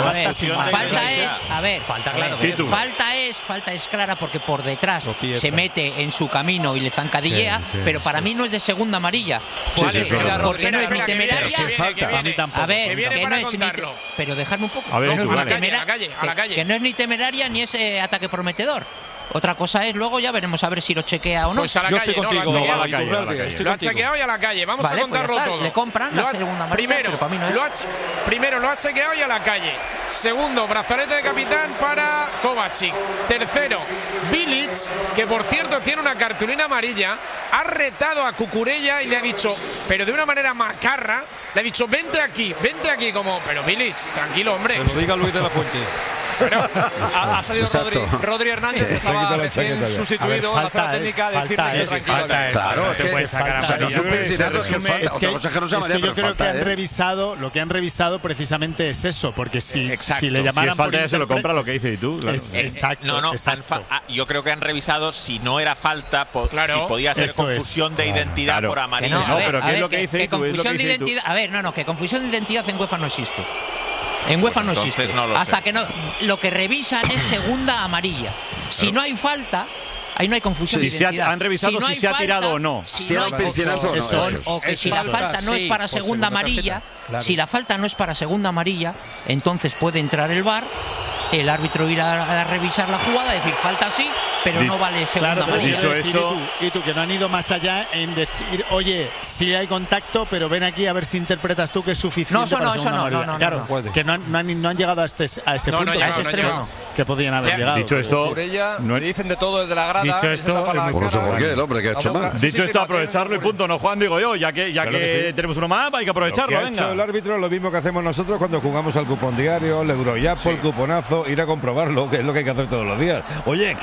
Falta es clara porque por detrás se mete en su camino y le zancadillea, pero para mí no es de segunda amarilla. Porque no es ni temeraria. A ver, que no es ni pero dejadme un poco. A ver, a la calle. Que no es ni temeraria ni es ataque prometedor. Otra cosa es, luego ya veremos a ver si lo chequea o no. Pues a la Yo calle, estoy contigo. Lo ha chequeado y a la calle. Vamos a contarlo todo. Le compran la segunda amarilla, pero para mí no es. Primero lo ha chequeado y a la calle. Segundo, brazalete de capitán para Kovacic. Tercero, Bilic, que por cierto tiene una cartulina amarilla, ha retado a Cucurella y le ha dicho, pero de una manera macarra, le ha dicho, vente aquí, como, pero Bilic, tranquilo, hombre. Se lo diga Luis de la Fuente. Bueno, ha salido Rodri Hernández, que estaba recién sustituido a la zona técnica de decirle que tranquilo. Claro, es que yo creo que han revisado, lo que han revisado precisamente es eso, porque si le llamaran si falta ya se lo compra lo que dices tú. Exacto. Yo creo que han revisado si no era falta, si podía ser confusión de identidad por amarilla. No, pero ¿qué es lo que dice tú? A ver, que confusión de identidad en UEFA no existe. En UEFA no existe. Hasta que no. Lo que revisan es segunda amarilla. Si no hay falta, ahí no hay confusión de identidad. Han revisado si se ha tirado o no. Si era un pincelazo o no. O que si la falta no es para segunda amarilla, si la falta no es para segunda amarilla, entonces puede entrar el VAR, el árbitro irá a revisar la jugada, decir falta sí, pero no vale segunda amarilla. Dicho esto, y tú que no han ido más allá en decir, oye, sí hay contacto, pero ven aquí a ver si interpretas tú que es suficiente para segunda amarilla. Claro, que no han llegado a ese punto, a ese extremo que podían haber llegado. Dicho esto, le dicen de todo desde la grada. Dicho esto, no sé por qué el hombre que ha hecho mal. Dicho esto, aprovecharlo y punto, no Juan, digo yo, ya que tenemos uno más, hay que aprovecharlo, venga. Ha hecho el árbitro lo mismo que hacemos nosotros cuando jugamos al cupón diario, el Eurojackpot, el cuponazo, ir a comprobarlo, que es lo que hay que hacer todos los días. Oye, que un día de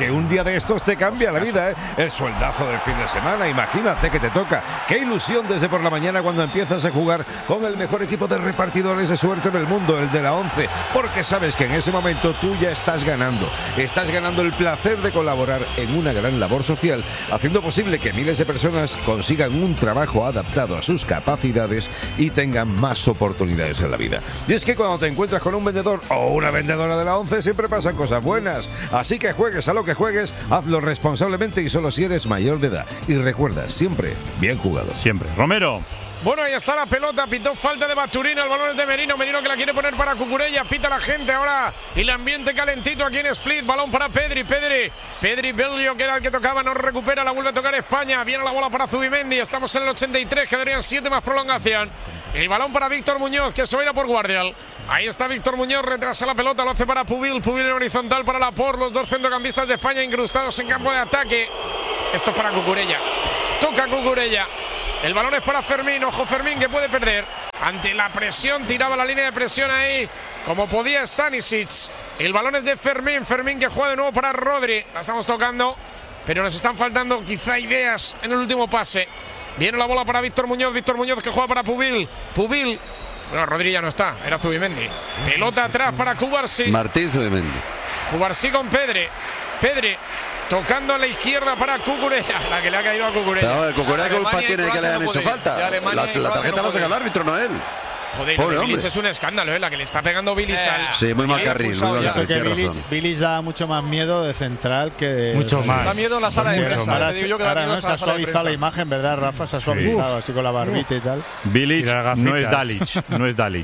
de estos te cambia la vida, ¿eh? El sueldazo del fin de semana, imagínate que te toca. Qué ilusión desde por la mañana cuando empiezas a jugar con el mejor equipo de repartidores de suerte del mundo, el de la 11, porque sabes que en ese momento tú ya estás ganando el placer de colaborar en una gran labor social, haciendo posible que miles de personas consigan un trabajo adaptado a sus capacidades y tengan más oportunidades en la vida. Y es que cuando te encuentras con un vendedor o una vendedora de la 11 siempre pasan cosas buenas, así que juegues a lo que juegues, hazlo responsablemente y solo si eres mayor de edad. Y recuerda, siempre bien jugado. Siempre. Romero. Bueno, ahí está la pelota, pitó falta de Basturina, el balón es de Merino que la quiere poner para Cucurella, pita la gente ahora y el ambiente calentito aquí en Split, balón para Pedri Belio, que era el que tocaba, no recupera, la vuelve a tocar España, viene la bola para Zubimendi, estamos en el 83, quedarían 7 más prolongación, el balón para Víctor Muñoz, que se va a ir a por Guardial, ahí está Víctor Muñoz, retrasa la pelota, lo hace para Pubil en horizontal para Laporte, los dos centrocampistas de España incrustados en campo de ataque, esto es para Cucurella, toca Cucurella. El balón es para Fermín, ojo Fermín que puede perder. Ante la presión, tiraba la línea de presión ahí, como podía Stanisic. El balón es de Fermín que juega de nuevo para Rodri. La estamos tocando, pero nos están faltando quizá ideas en el último pase. Viene la bola para Víctor Muñoz que juega para Pubil. Bueno, Rodri ya no está, era Zubimendi. Pelota atrás para Cubarsí. Martín Zubimendi. Cubarsí con Pedri. Tocando a la izquierda para Cucurella, la que le ha caído a Cucurella. No, el Cucurella culpa tiene que le hayan hecho falta. La tarjeta la saca el árbitro, no él. Joder, Bilic es un escándalo, la que le está pegando Bilic al... Sí, muy mal carril. Bilic da mucho más miedo de central que... Mucho más. Da miedo la sala de prensa. Ahora no se ha suavizado la imagen, ¿verdad, Rafa? Se ha suavizado así con la barbita y tal. Bilic no es Dalic. No, es Dalic.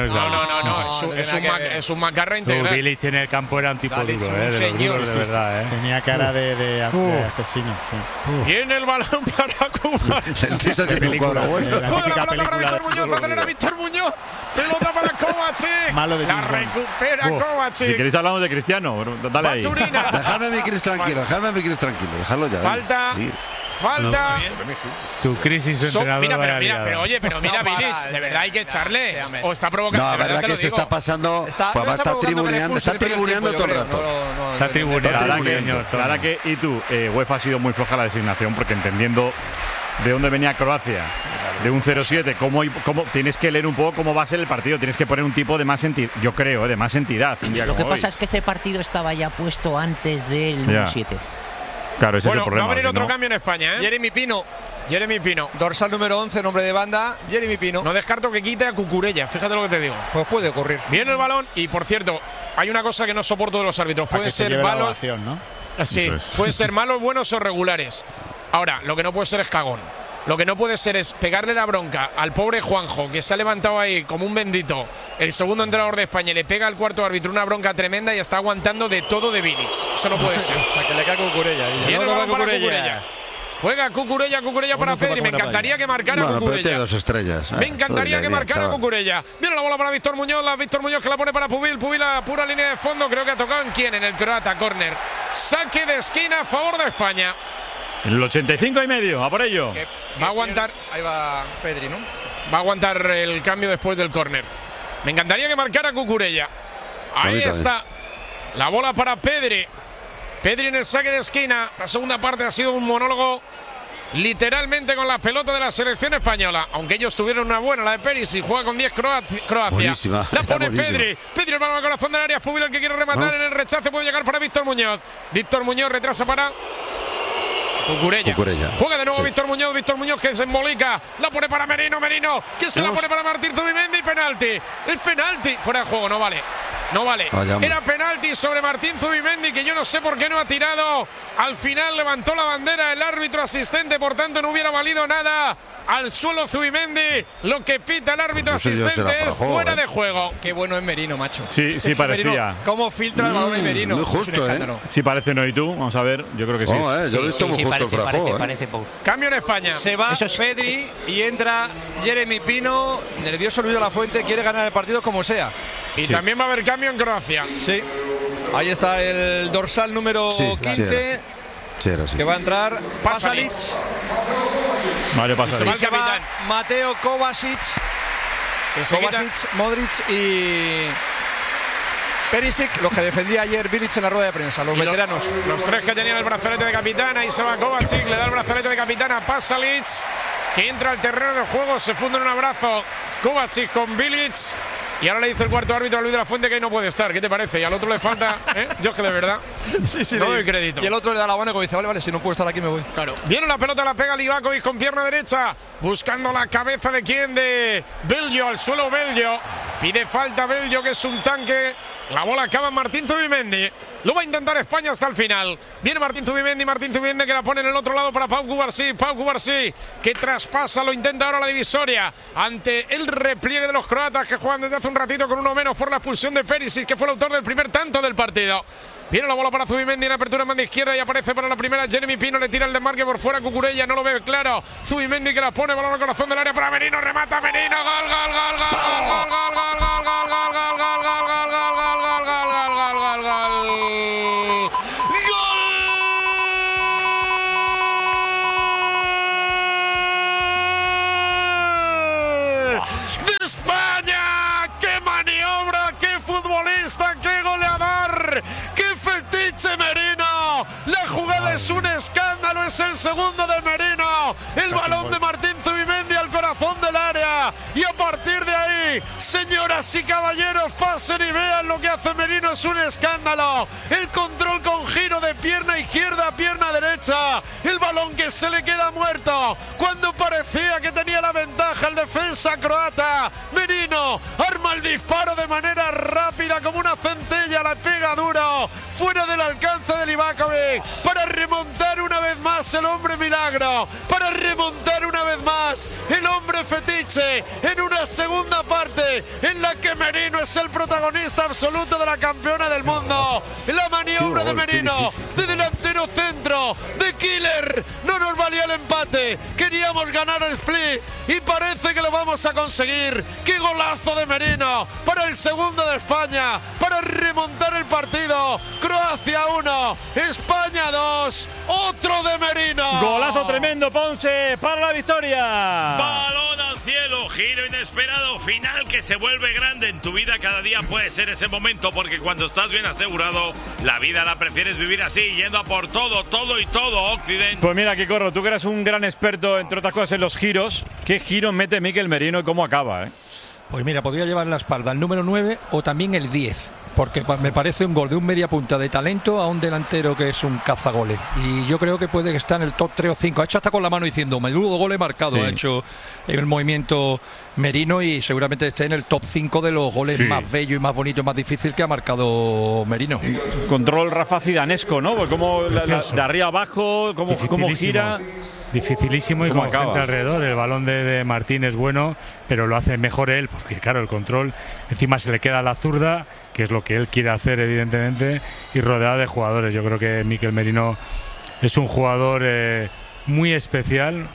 Es un macarra integral. Bilic en el campo era un tipo duro, de los duros de verdad. Tenía cara de asesino. Viene el balón para Cuba. Víctor Muñoz, pelota para Kovacic. Malo de la recupera Kovacic. Si queréis hablamos de Cristiano, dale ahí. Dejadme a mi Cris tranquilo, dejarlo ya. Falta. Tu crisis de entrenador. Pero mira, Bilic, de verdad hay que echarle. O está provocando. No, la verdad que se está pasando. Pues va a estar tribuneando todo el rato. Está tribuneando. Ahora que, y tú, UEFA ha sido muy floja la designación porque entendiendo de dónde venía Croacia, de un 0-7, cómo tienes que leer un poco cómo va a ser el partido, tienes que poner un tipo de más entidad, yo creo, de más entidad. Lo que pasa es que este partido estaba ya puesto antes del 7. Claro, ese es el problema. Va a venir otro cambio en España, Jeremy Pino, dorsal número 11, nombre de banda, Jeremy Pino. No descarto que quite a Cucurella, fíjate lo que te digo. Pues puede ocurrir. Viene el balón y, por cierto, hay una cosa que no soporto de los árbitros. Pueden ser malos, ¿no? Sí, pueden ser malos, buenos o regulares. Ahora, lo que no puede ser es cagón. Lo que no puede ser es pegarle la bronca al pobre Juanjo, que se ha levantado ahí como un bendito, el segundo entrenador de España, y le pega al cuarto árbitro una bronca tremenda y está aguantando de todo de Bilic. Eso no puede ser. Para que le caiga Cucurella. Viene el balón para Cucurella. Juega Cucurella para Pedri. Me encantaría que marcara Cucurella. Tiene 2 estrellas. Me encantaría que marcara Cucurella. Viene la bola para Víctor Muñoz que la pone para Pubil a pura línea de fondo. Creo que ha tocado en quién, en el croata, córner. Saque de esquina a favor de España. En el 85,5, a por ello. Va a aguantar. Ahí va Pedri, ¿no? Va a aguantar el cambio después del córner. Me encantaría que marcara Cucurella. Ahí está. La bola para Pedri. Pedri en el saque de esquina. La segunda parte ha sido un monólogo literalmente con la pelota de la selección española. Aunque ellos tuvieron una buena, la de Perisic, juega con 10 Croacia. Buenísima, la pone Pedri. Pedri el balón al corazón del área. Pubil el que quiere rematar en el rechace. Puede llegar para Víctor Muñoz. Víctor Muñoz retrasa para Cucurella. Juega de nuevo Víctor Muñoz que se embolica. La pone para Merino. Que se la pone para Martín Zubimendi. Penalti. Es penalti. Fuera de juego, no vale. Era penalti sobre Martín Zubimendi, que yo no sé por qué no ha tirado. Al final levantó la bandera el árbitro asistente, por tanto no hubiera valido nada. Al suelo Zubimendi, lo que pita el árbitro asistente es fuera de juego. Qué bueno es Merino, macho. Sí, parecía. Merino, ¿cómo filtra el balón de Merino? Muy justo, Sí parece, ¿no? ¿Y tú? Vamos a ver, yo creo que sí. Yo lo he visto muy justo el frajo. Cambio en España. Se va Pedri y entra Jeremy Pino. Nervioso Luis de la Fuente, quiere ganar el partido como sea. Y también va a haber cambio en Croacia. Sí. Ahí está el dorsal número 15. Que va a entrar Pasalic. Mario Pasalic. Se va Mateo Kovacic. Modric y Perisic, los que defendía ayer Bilic en la rueda de prensa, los veteranos. Los 3 que tenían el brazalete de capitán. Ahí se va Kovacic, le da el brazalete de capitán a Pasalic, que entra al terreno de juego, se funde en un abrazo Kovacic con Bilic. Y ahora le dice el cuarto árbitro a Luis de la Fuente que ahí no puede estar. ¿Qué te parece? Y al otro le falta, Yo es que de verdad no doy crédito. Y el otro le da la mano y dice, vale, si no puedo estar aquí me voy. Claro. Viene la pelota, la pega Livakovic con pierna derecha, buscando la cabeza de quién, de Belgio, al suelo Belgio. Pide falta Belgio, que es un tanque. La bola acaba en Martín Zubimendi. Lo va a intentar España hasta el final. Viene Martín Zubimendi que la pone en el otro lado para Pau Cubarsí, que traspasa, lo intenta ahora la divisoria ante el repliegue de los croatas, que juegan desde hace un ratito con uno menos por la expulsión de Perisic, que fue el autor del primer tanto del partido. Viene la bola para Zubimendi en apertura en banda izquierda y aparece para la primera Jeremy Pino, le tira el desmarque por fuera Cucurella, no lo ve claro. Zubimendi que la pone, balón al corazón del área para Merino, remata Merino, gol, gol, gol, gol, gol, gol, gol, gol, gol, gol, gol, gol, gol, gol, gol, de España. ¡Qué maniobra! ¡Qué futbolista! ¡Qué goleador! ¡Qué fetiche Merino! La jugada es un escándalo, es el segundo de Merino. El balón de Martín Zubimendi al corazón del área. Y a partir de ahí, señoras y caballeros, pasen y vean lo que hace Merino, es un escándalo. El control con giro de pierna izquierda a pierna derecha. El balón que se le queda muerto cuando parecía que tenía la ventaja el defensa croata. Merino arma el disparo de manera rápida como una centella, la pega duro, fuera del alcance de Livakovic, para remontar una vez más el hombre milagro, para remontar una vez más el hombre fetiche en una segunda parte en la que Merino es el protagonista absoluto de la campeona del mundo. La maniobra de Merino, de delantero centro, de killer, no nos valía el empate, queríamos ganar el split y parece que lo vamos a conseguir. ¡Qué golazo de Merino para el segundo de España, para remontar el partido! Croacia 1, España 2, otro de Merino. Golazo tremendo, Ponce, para la victoria. Balón al cielo, giro inesperado, final que se vuelve grande en tu vida. Cada día puede ser ese momento, porque cuando estás bien asegurado, la vida la prefieres vivir así, yendo a por todo, todo y todo, Occidente. Pues mira, Kikorro, tú que eres un gran experto, entre otras cosas, en los giros. ¿Qué giro mete Mikel Merino y cómo acaba, Pues mira, podría llevar en la espalda el número 9 o también el 10, porque me parece un gol de un media punta de talento a un delantero que es un cazagoles. Y yo creo que puede estar en el top 3 o 5. Ha hecho hasta con la mano diciendo, menudo gol he marcado, sí. Ha hecho el movimiento Merino y seguramente esté en el top 5 de los goles más bellos y más bonitos, más difíciles que ha marcado Merino. Control Rafa Zidanesco, ¿no? Pues como de arriba abajo, cómo gira. Dificilísimo y como gente alrededor. El balón de Martín es bueno, pero lo hace mejor él, porque claro, el control encima se le queda a la zurda, que es lo que él quiere hacer evidentemente, y rodeado de jugadores. Yo creo que Mikel Merino es un jugador muy especial,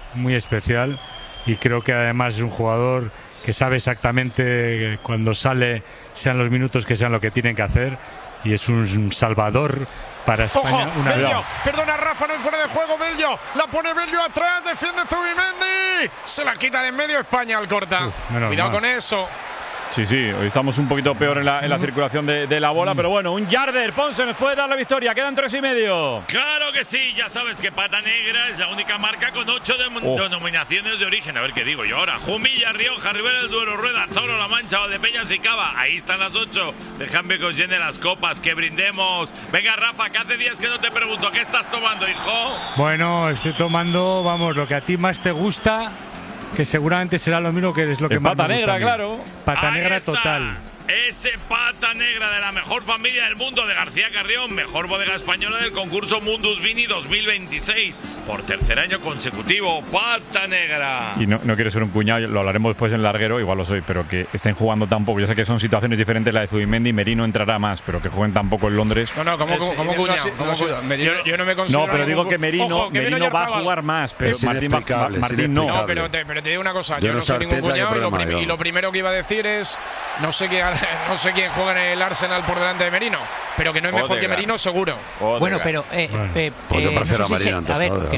y creo que además es un jugador que sabe exactamente cuando sale, sean los minutos que sean lo que tienen que hacer, y es un salvador para España. ¡Ojo! Belgio, perdona Rafa, no es fuera de juego Belgio, la pone Belgio atrás, defiende Zubimendi, se la quita de en medio España al corta. Cuidado con eso. Sí, hoy estamos un poquito peor en la circulación de la bola, pero bueno, un yarder, Ponce nos puede dar la victoria, quedan 3,5. Claro que sí, ya sabes que Pata Negra es la única marca con 8 denominaciones de origen. A ver qué digo yo ahora: Jumilla, Rioja, Ribera del Duero, Rueda, Toro, La Mancha, Valdepeñas y Cava. Ahí están las 8. Déjame que os llene las copas, que brindemos. Venga, Rafa, que hace días que no te pregunto, ¿qué estás tomando, hijo? Bueno, estoy tomando, lo que a ti más te gusta, que seguramente será lo mismo que es lo que más Pata me gusta. Negra, claro. Pata Ahí Negra está. total. Ese Pata Negra de la mejor familia del mundo de García Carrión, mejor bodega española del concurso Mundus Vini 2026. Por tercer año consecutivo, Pata Negra. Y no quiero ser un cuñado, lo hablaremos después en larguero, igual lo soy, pero que estén jugando tan poco. Yo sé que son situaciones diferentes, la de Zubimendi, Merino entrará más, pero que jueguen tan poco en Londres. No, como cuñado. Yo no me considero. No, pero digo que Merino va a jugar más, pero Martín no. No, pero te digo una cosa, yo no soy ningún cuñado y lo primero que iba a decir es, no sé quién juega en el Arsenal por delante de Merino, pero que no es mejor que Merino seguro. Bueno, pero pues yo prefiero a Merino antes. A ver, que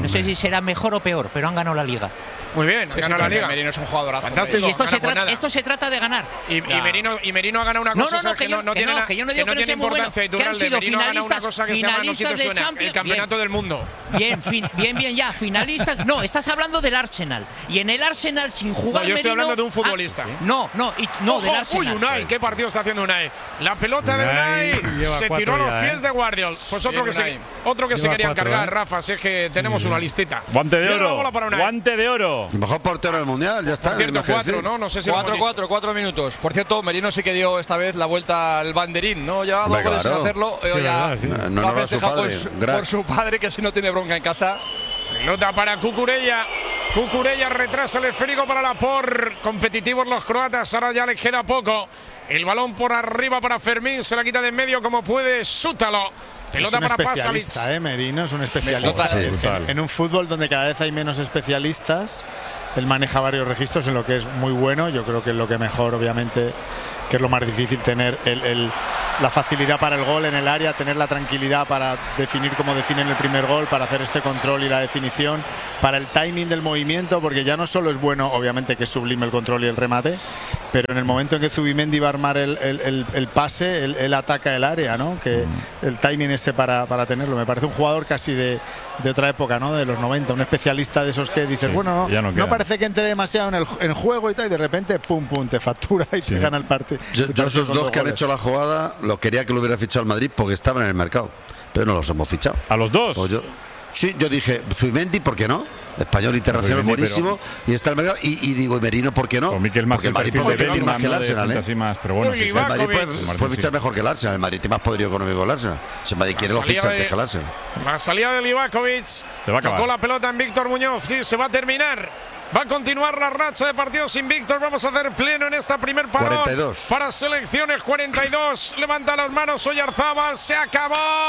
no sé si será mejor o peor, pero han ganado la Liga. Muy bien, sí, ganó la Liga. Merino es un jugador fantástico. Y esto se trata de ganar. Y Merino ha ganado una cosa que no tiene importancia editorial. Merino ha ganado una cosa que se llama, no sé si te suena, el campeonato del mundo. Bien, ya, finalistas. No, estás hablando del Arsenal. Y en el Arsenal, sin jugar yo estoy hablando de un futbolista. No, del Arsenal. Uy, Unai, qué partido está haciendo Unai. La pelota de Unai se tiró a los pies de Guardiol. Pues otro que se quería encargar, Rafa, si es que tenemos una listita. Guante de oro. Guante de oro. El mejor portero del mundial, ya está. Por cierto, 4, ¿no? No sé si 4 minutos. Por cierto, Merino sí que dio esta vez la vuelta al banderín, ¿no? Ya 2 goles sin hacerlo. No va a festejar por su padre, que si no tiene bronca en casa. Pelota para Cucurella. Cucurella retrasa el esférico para Laporte. Competitivos los croatas, ahora ya les queda poco. El balón por arriba para Fermín, se la quita de en medio como puede Sútalo. Pelota para especialista, Merino es un especialista. En un fútbol donde cada vez hay menos especialistas, él maneja varios registros en lo que es muy bueno. Yo creo que es lo que mejor, obviamente, que es lo más difícil, tener la facilidad para el gol en el área, tener la tranquilidad para definir como definen el primer gol, para hacer este control y la definición, para el timing del movimiento, porque ya no solo es bueno, obviamente que es sublime el control y el remate, pero en el momento en que Zubimendi va a armar el pase, él ataca el área, ¿no? Que el timing ese para tenerlo. Me parece un jugador casi de otra época, ¿no? De los 90, un especialista de esos que dices, bueno, no parece que entre demasiado en el juego y tal, y de repente, pum, te factura y te gana el partido. Yo esos dos que han hecho la jugada, lo quería que lo hubiera fichado el Madrid porque estaban en el mercado, pero no los hemos fichado. ¿A los dos? Pues yo dije, Zubimendi, ¿por qué no? Español internacional buenísimo, y está el mercado, y digo, Merino, ¿por qué no? Porque el Madrid puede invertir más que el Arsenal, pero bueno, el Madrid puede fichar mejor que el Arsenal. El Madrid tiene más poderío económico que el Arsenal. Si el Madrid quiere, lo ficha antes que el Arsenal. La salida de Livakovic, tocó la pelota en Víctor Muñoz. Sí, se va a terminar. Va a continuar la racha de partidos invictos. Vamos a hacer pleno en esta primer parón. 42. Para selecciones, 42. Levanta las manos Oyarzábal. ¡Se acabó!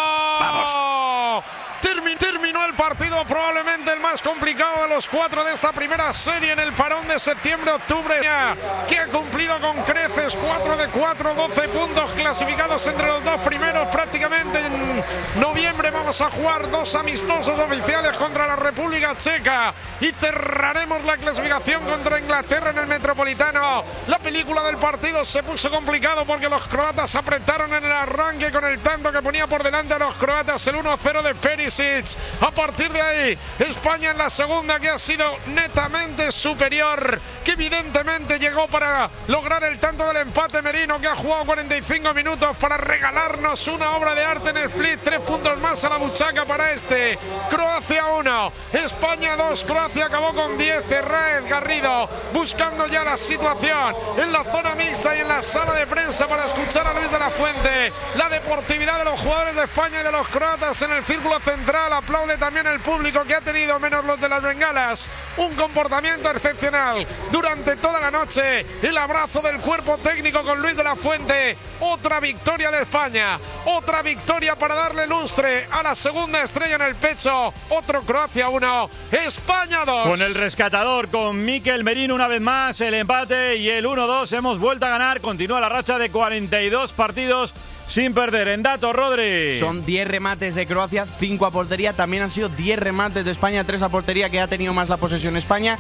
¡Vamos! Terminó el partido, probablemente el más complicado de los 4 de esta primera serie en el parón de septiembre-octubre, que ha cumplido con creces. 4 de 4, 12 puntos clasificados entre los dos primeros. Prácticamente en noviembre vamos a jugar 2 amistosos oficiales contra la República Checa y cerraremos la clasificación contra Inglaterra en el Metropolitano. La película del partido se puso complicado porque los croatas apretaron en el arranque con el tanto que ponía por delante a los croatas, el 1-0 de Perisic. A partir de ahí, España en la segunda, que ha sido netamente superior, que evidentemente llegó para lograr el tanto del empate. Merino, que ha jugado 45 minutos para regalarnos una obra de arte en el split. 3 puntos más a la buchaca para este. Croacia 1, España 2. Croacia acabó con 10. Raed Garrido buscando ya la situación en la zona mixta y en la sala de prensa para escuchar a Luis de la Fuente. La deportividad de los jugadores de España y de los croatas en el círculo central. Aplaude también el público, que ha tenido, menos los de las bengalas, un comportamiento excepcional durante toda la noche. El abrazo del cuerpo técnico con Luis de la Fuente. Otra victoria de España, otra victoria para darle lustre a la segunda estrella en el pecho. Otro Croacia 1, España 2. Con el rescatador, con Mikel Merino una vez más, el empate y el 1-2. Hemos vuelto a ganar. Continúa la racha de 42 partidos sin perder. En datos, Rodri. Son 10 remates de Croacia, 5 a portería. También han sido 10 remates de España, 3 a portería, que ha tenido más la posesión España.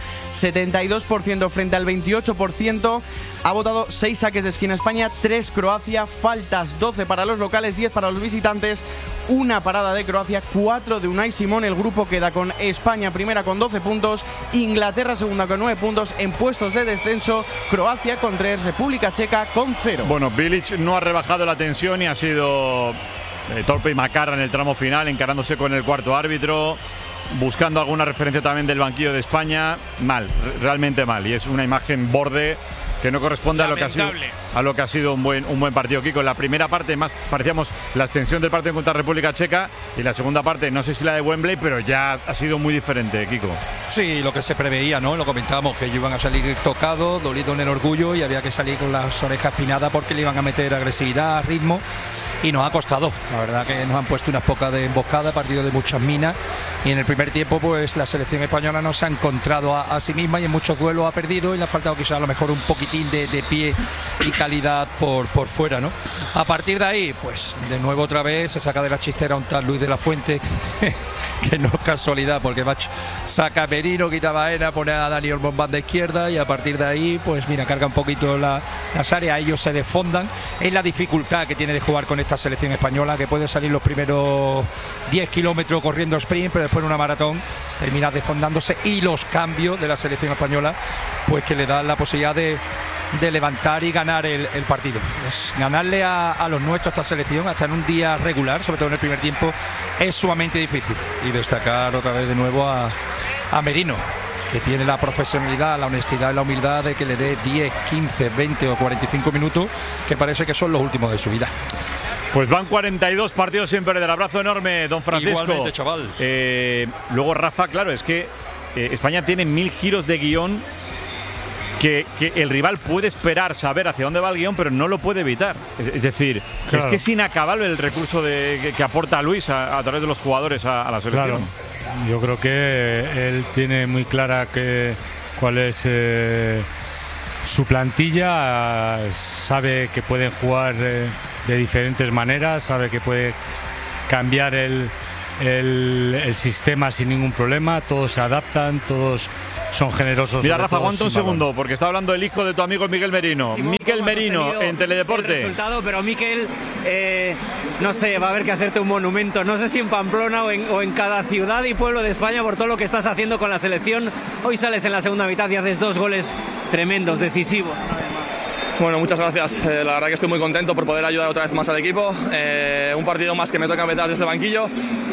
72% frente al 28%. Ha votado 6 saques de esquina España, 3 Croacia. Faltas 12 para los locales, 10 para los visitantes. Una parada de Croacia, 4 de Unai Simón. El grupo queda con España primera con 12 puntos, Inglaterra segunda con 9 puntos. En puestos de descenso, Croacia con 3, República Checa con 0. Bueno, Bilic no ha rebajado la tensión y ha sido torpe y macarra en el tramo final, encarándose con el cuarto árbitro, buscando alguna referencia también del banquillo de España. Mal, realmente mal, y es una imagen borde que no corresponde a lo que ha sido un buen partido, Kiko. En la primera parte más parecíamos la extensión del partido contra República Checa, y la segunda parte, no sé si la de Wembley, pero ya ha sido muy diferente, Kiko. Sí, lo que se preveía, ¿no? Lo comentábamos, que iban a salir tocados, dolidos en el orgullo, y había que salir con las orejas pinadas porque le iban a meter agresividad, ritmo, y nos ha costado. La verdad que nos han puesto unas pocas de emboscada, partido de muchas minas, y en el primer tiempo pues la selección española no se ha encontrado a sí misma y en muchos duelos ha perdido y le ha faltado quizás a lo mejor un poquitín de pie y calidad por fuera, ¿no? A partir de ahí, pues de nuevo otra vez se saca de la chistera un tal Luis de la Fuente que no es casualidad porque saca a Merino, quita a Baena, pone a Dani Olmo en banda izquierda y a partir de ahí pues mira, carga un poquito las áreas, ellos se desfondan. Es la dificultad que tiene de jugar con esta selección española, que puede salir los primeros 10 kilómetros corriendo sprint, pero después en una maratón termina desfondándose, y los cambios de la selección española pues que le dan la posibilidad de levantar y ganar el partido. Pues ganarle a los nuestros, a esta selección, hasta en un día regular, sobre todo en el primer tiempo, es sumamente difícil. Y destacar otra vez de nuevo a Merino, que tiene la profesionalidad, la honestidad y la humildad de que le dé 10, 15, 20 o 45 minutos, que parece que son los últimos de su vida. Pues van 42 partidos sin perder. Abrazo enorme, don Francisco. Igualmente, chaval. Luego, Rafa, claro, es que España tiene 1000 giros de guión que el rival puede esperar saber hacia dónde va el guión, pero no lo puede evitar. Es decir, claro, es que es inacabable el recurso que aporta Luis a través de los jugadores a la selección. Claro. Yo creo que él tiene muy clara cuál es su plantilla, sabe que pueden jugar de diferentes maneras, sabe que puede cambiar el sistema sin ningún problema, todos se adaptan, todos son generosos. Mira, Rafa, aguanta un segundo, porque está hablando el hijo de tu amigo Miguel Merino. Miquel Merino en Teledeporte. El resultado, pero Miquel, no sé, va a haber que hacerte un monumento, no sé si en Pamplona o en cada ciudad y pueblo de España, por todo lo que estás haciendo con la selección. Hoy sales en la segunda mitad y haces 2 goles tremendos, decisivos. Bueno, muchas gracias. La verdad que estoy muy contento por poder ayudar otra vez más al equipo. Un partido más que me toca meter desde el banquillo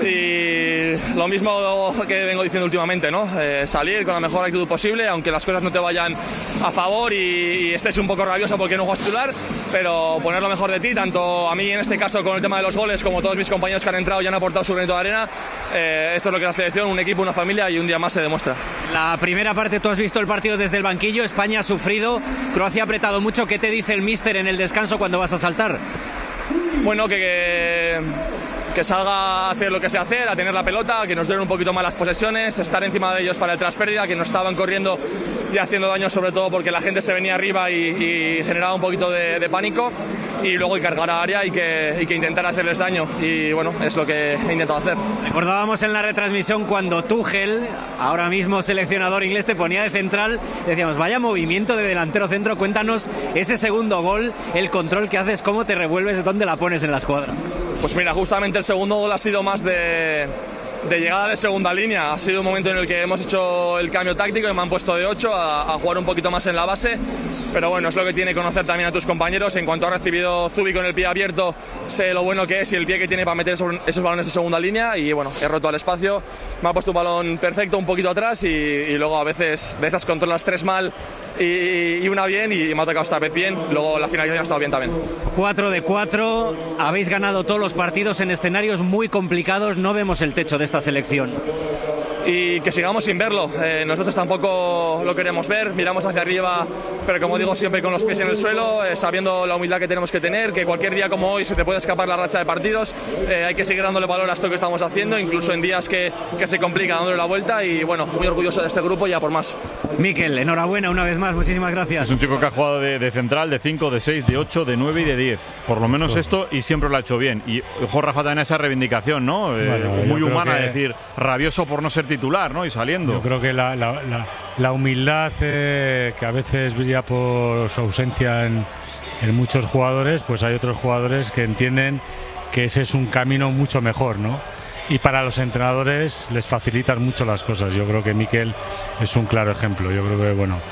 y lo mismo que vengo diciendo últimamente, ¿no? Salir con la mejor actitud posible, aunque las cosas no te vayan a favor y estés un poco rabioso porque no juegas titular, pero poner lo mejor de ti, tanto a mí en este caso con el tema de los goles como todos mis compañeros que han entrado y han aportado su granito de arena. Esto es lo que es la selección, un equipo, una familia, y un día más se demuestra. La primera parte, tú has visto el partido desde el banquillo, España ha sufrido, Croacia ha apretado mucho. ¿Qué te dice el míster en el descanso cuando vas a saltar? Bueno, que salga a hacer lo que sé hacer, a tener la pelota, que nos den un poquito más las posesiones, estar encima de ellos para el traspérdida, que no estaban corriendo y haciendo daño, sobre todo porque la gente se venía arriba y generaba un poquito de pánico, y luego cargar a área y que intentar hacerles daño, y bueno, es lo que he intentado hacer. Recordábamos en la retransmisión cuando Tuchel, ahora mismo seleccionador inglés, te ponía de central, decíamos, vaya movimiento de delantero centro. Cuéntanos ese segundo gol, el control que haces, cómo te revuelves, dónde la pones en la escuadra. Pues mira, justamente el segundo gol ha sido más de llegada de segunda línea. Ha sido un momento en el que hemos hecho el cambio táctico y me han puesto de 8 a jugar un poquito más en la base, pero bueno, es lo que tiene conocer también a tus compañeros. En cuanto ha recibido Zubi con el pie abierto, sé lo bueno que es y el pie que tiene para meter esos balones de segunda línea, y bueno, he roto al espacio, me ha puesto un balón perfecto un poquito atrás y luego a veces de esas controlas 3 mal y una bien, y me ha tocado esta vez bien. Luego la finalización ha estado bien también. 4 de 4, habéis ganado todos los partidos en escenarios muy complicados, no vemos el techo de esta selección. Y que sigamos sin verlo, nosotros tampoco lo queremos ver, miramos hacia arriba, pero como digo siempre con los pies en el suelo, sabiendo la humildad que tenemos que tener, que cualquier día como hoy se te puede escapar la racha de partidos, hay que seguir dándole valor a esto que estamos haciendo, incluso en días que se complica, dándole la vuelta, y bueno, muy orgulloso de este grupo y a por más. Miquel, enhorabuena una vez más, muchísimas gracias. Es un chico que ha jugado de central, de 5, de 6, de 8, de 9 y de 10, por lo menos esto, y siempre lo ha hecho bien. Y ojo, Rafa, también esa reivindicación, ¿no? Muy humana, decir, rabioso por no ser titular, ¿no? Y saliendo. Yo creo que la humildad que a veces brilla por su ausencia en muchos jugadores, pues hay otros jugadores que entienden que ese es un camino mucho mejor, ¿no? Y para los entrenadores les facilitan mucho las cosas. Yo creo que Miquel es un claro ejemplo. Yo creo que, bueno,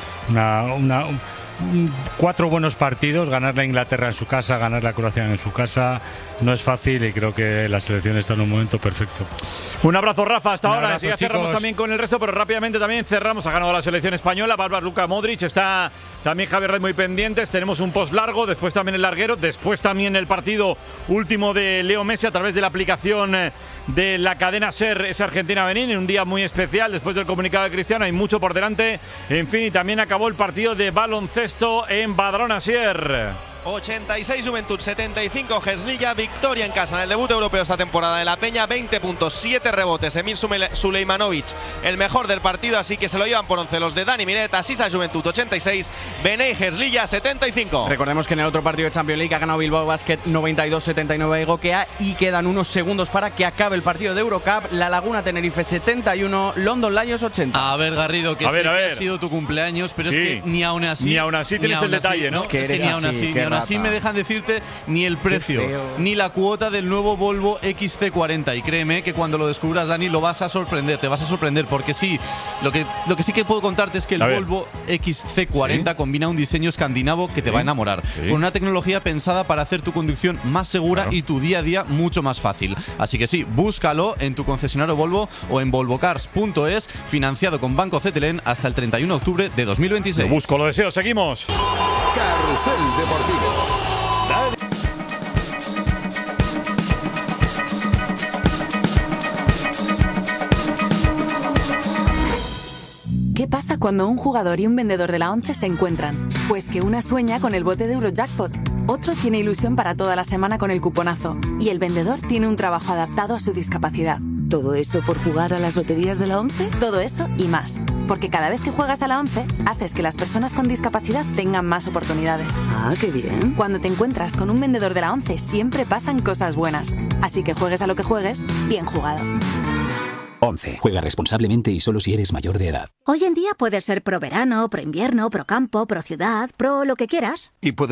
4 buenos partidos, ganar la Inglaterra en su casa, ganar la Croacia en su casa, no es fácil, y creo que la selección está en un momento perfecto. Un abrazo, Rafa, hasta ahora. Abrazo, ya cerramos también con el resto, pero rápidamente también cerramos. Ha ganado la selección española, Bárbara, Luka Modric, está también Javier Red muy pendientes. Tenemos un post largo, después también el larguero, después también el partido último de Leo Messi a través de la aplicación de la cadena SER, esa Argentina-Benín, en un día muy especial después del comunicado de Cristiano. Hay mucho por delante. En fin, y también acabó el partido de baloncesto en Badalona, Asier. 86 Juventud, 75 Herzliya. Victoria en casa en el debut europeo esta temporada de la Peña. 20 puntos, 7 rebotes. Emir Sulejmanovic, el mejor del partido, así que se lo llevan por 11 los de Dani Miret. Asisa Juventud 86, Benei Herzliya 75. Recordemos que en el otro partido de Champions League ha ganado Bilbao Basket 92-79 a Egoquea y quedan unos segundos para que acabe el partido de Eurocup. La Laguna Tenerife 71, London Lions 80. A ver, Garrido, que sé que ha sido tu cumpleaños, pero es que ni aún así tienes el detalle, ¿no? Es que ni aún así me dejan decirte ni el precio, ni la cuota del nuevo Volvo XC40. Y créeme que cuando lo descubras, Dani, lo vas a sorprender, te vas a sorprender, porque sí, lo que sí que puedo contarte es que el Volvo XC40 combina un diseño escandinavo que te va a enamorar, con una tecnología pensada para hacer tu conducción más segura y tu día a día mucho más fácil. Así que sí, búscalo en tu concesionario Volvo o en volvocars.es, financiado con Banco Cetelén hasta el 31 de octubre de 2026. Lo busco, lo deseo, seguimos. Carrusel Deportivo. ¿Qué pasa cuando un jugador y un vendedor de la 11 se encuentran? Pues que una sueña con el bote de Eurojackpot, otro tiene ilusión para toda la semana con el cuponazo y el vendedor tiene un trabajo adaptado a su discapacidad. ¿Todo eso por jugar a las loterías de la 11? Todo eso y más. Porque cada vez que juegas a la 11, haces que las personas con discapacidad tengan más oportunidades. Ah, qué bien. Cuando te encuentras con un vendedor de la 11, siempre pasan cosas buenas. Así que juegues a lo que juegues, bien jugado. 11. Juega responsablemente y solo si eres mayor de edad. Hoy en día puedes ser pro verano, pro invierno, pro campo, pro ciudad, pro lo que quieras. Y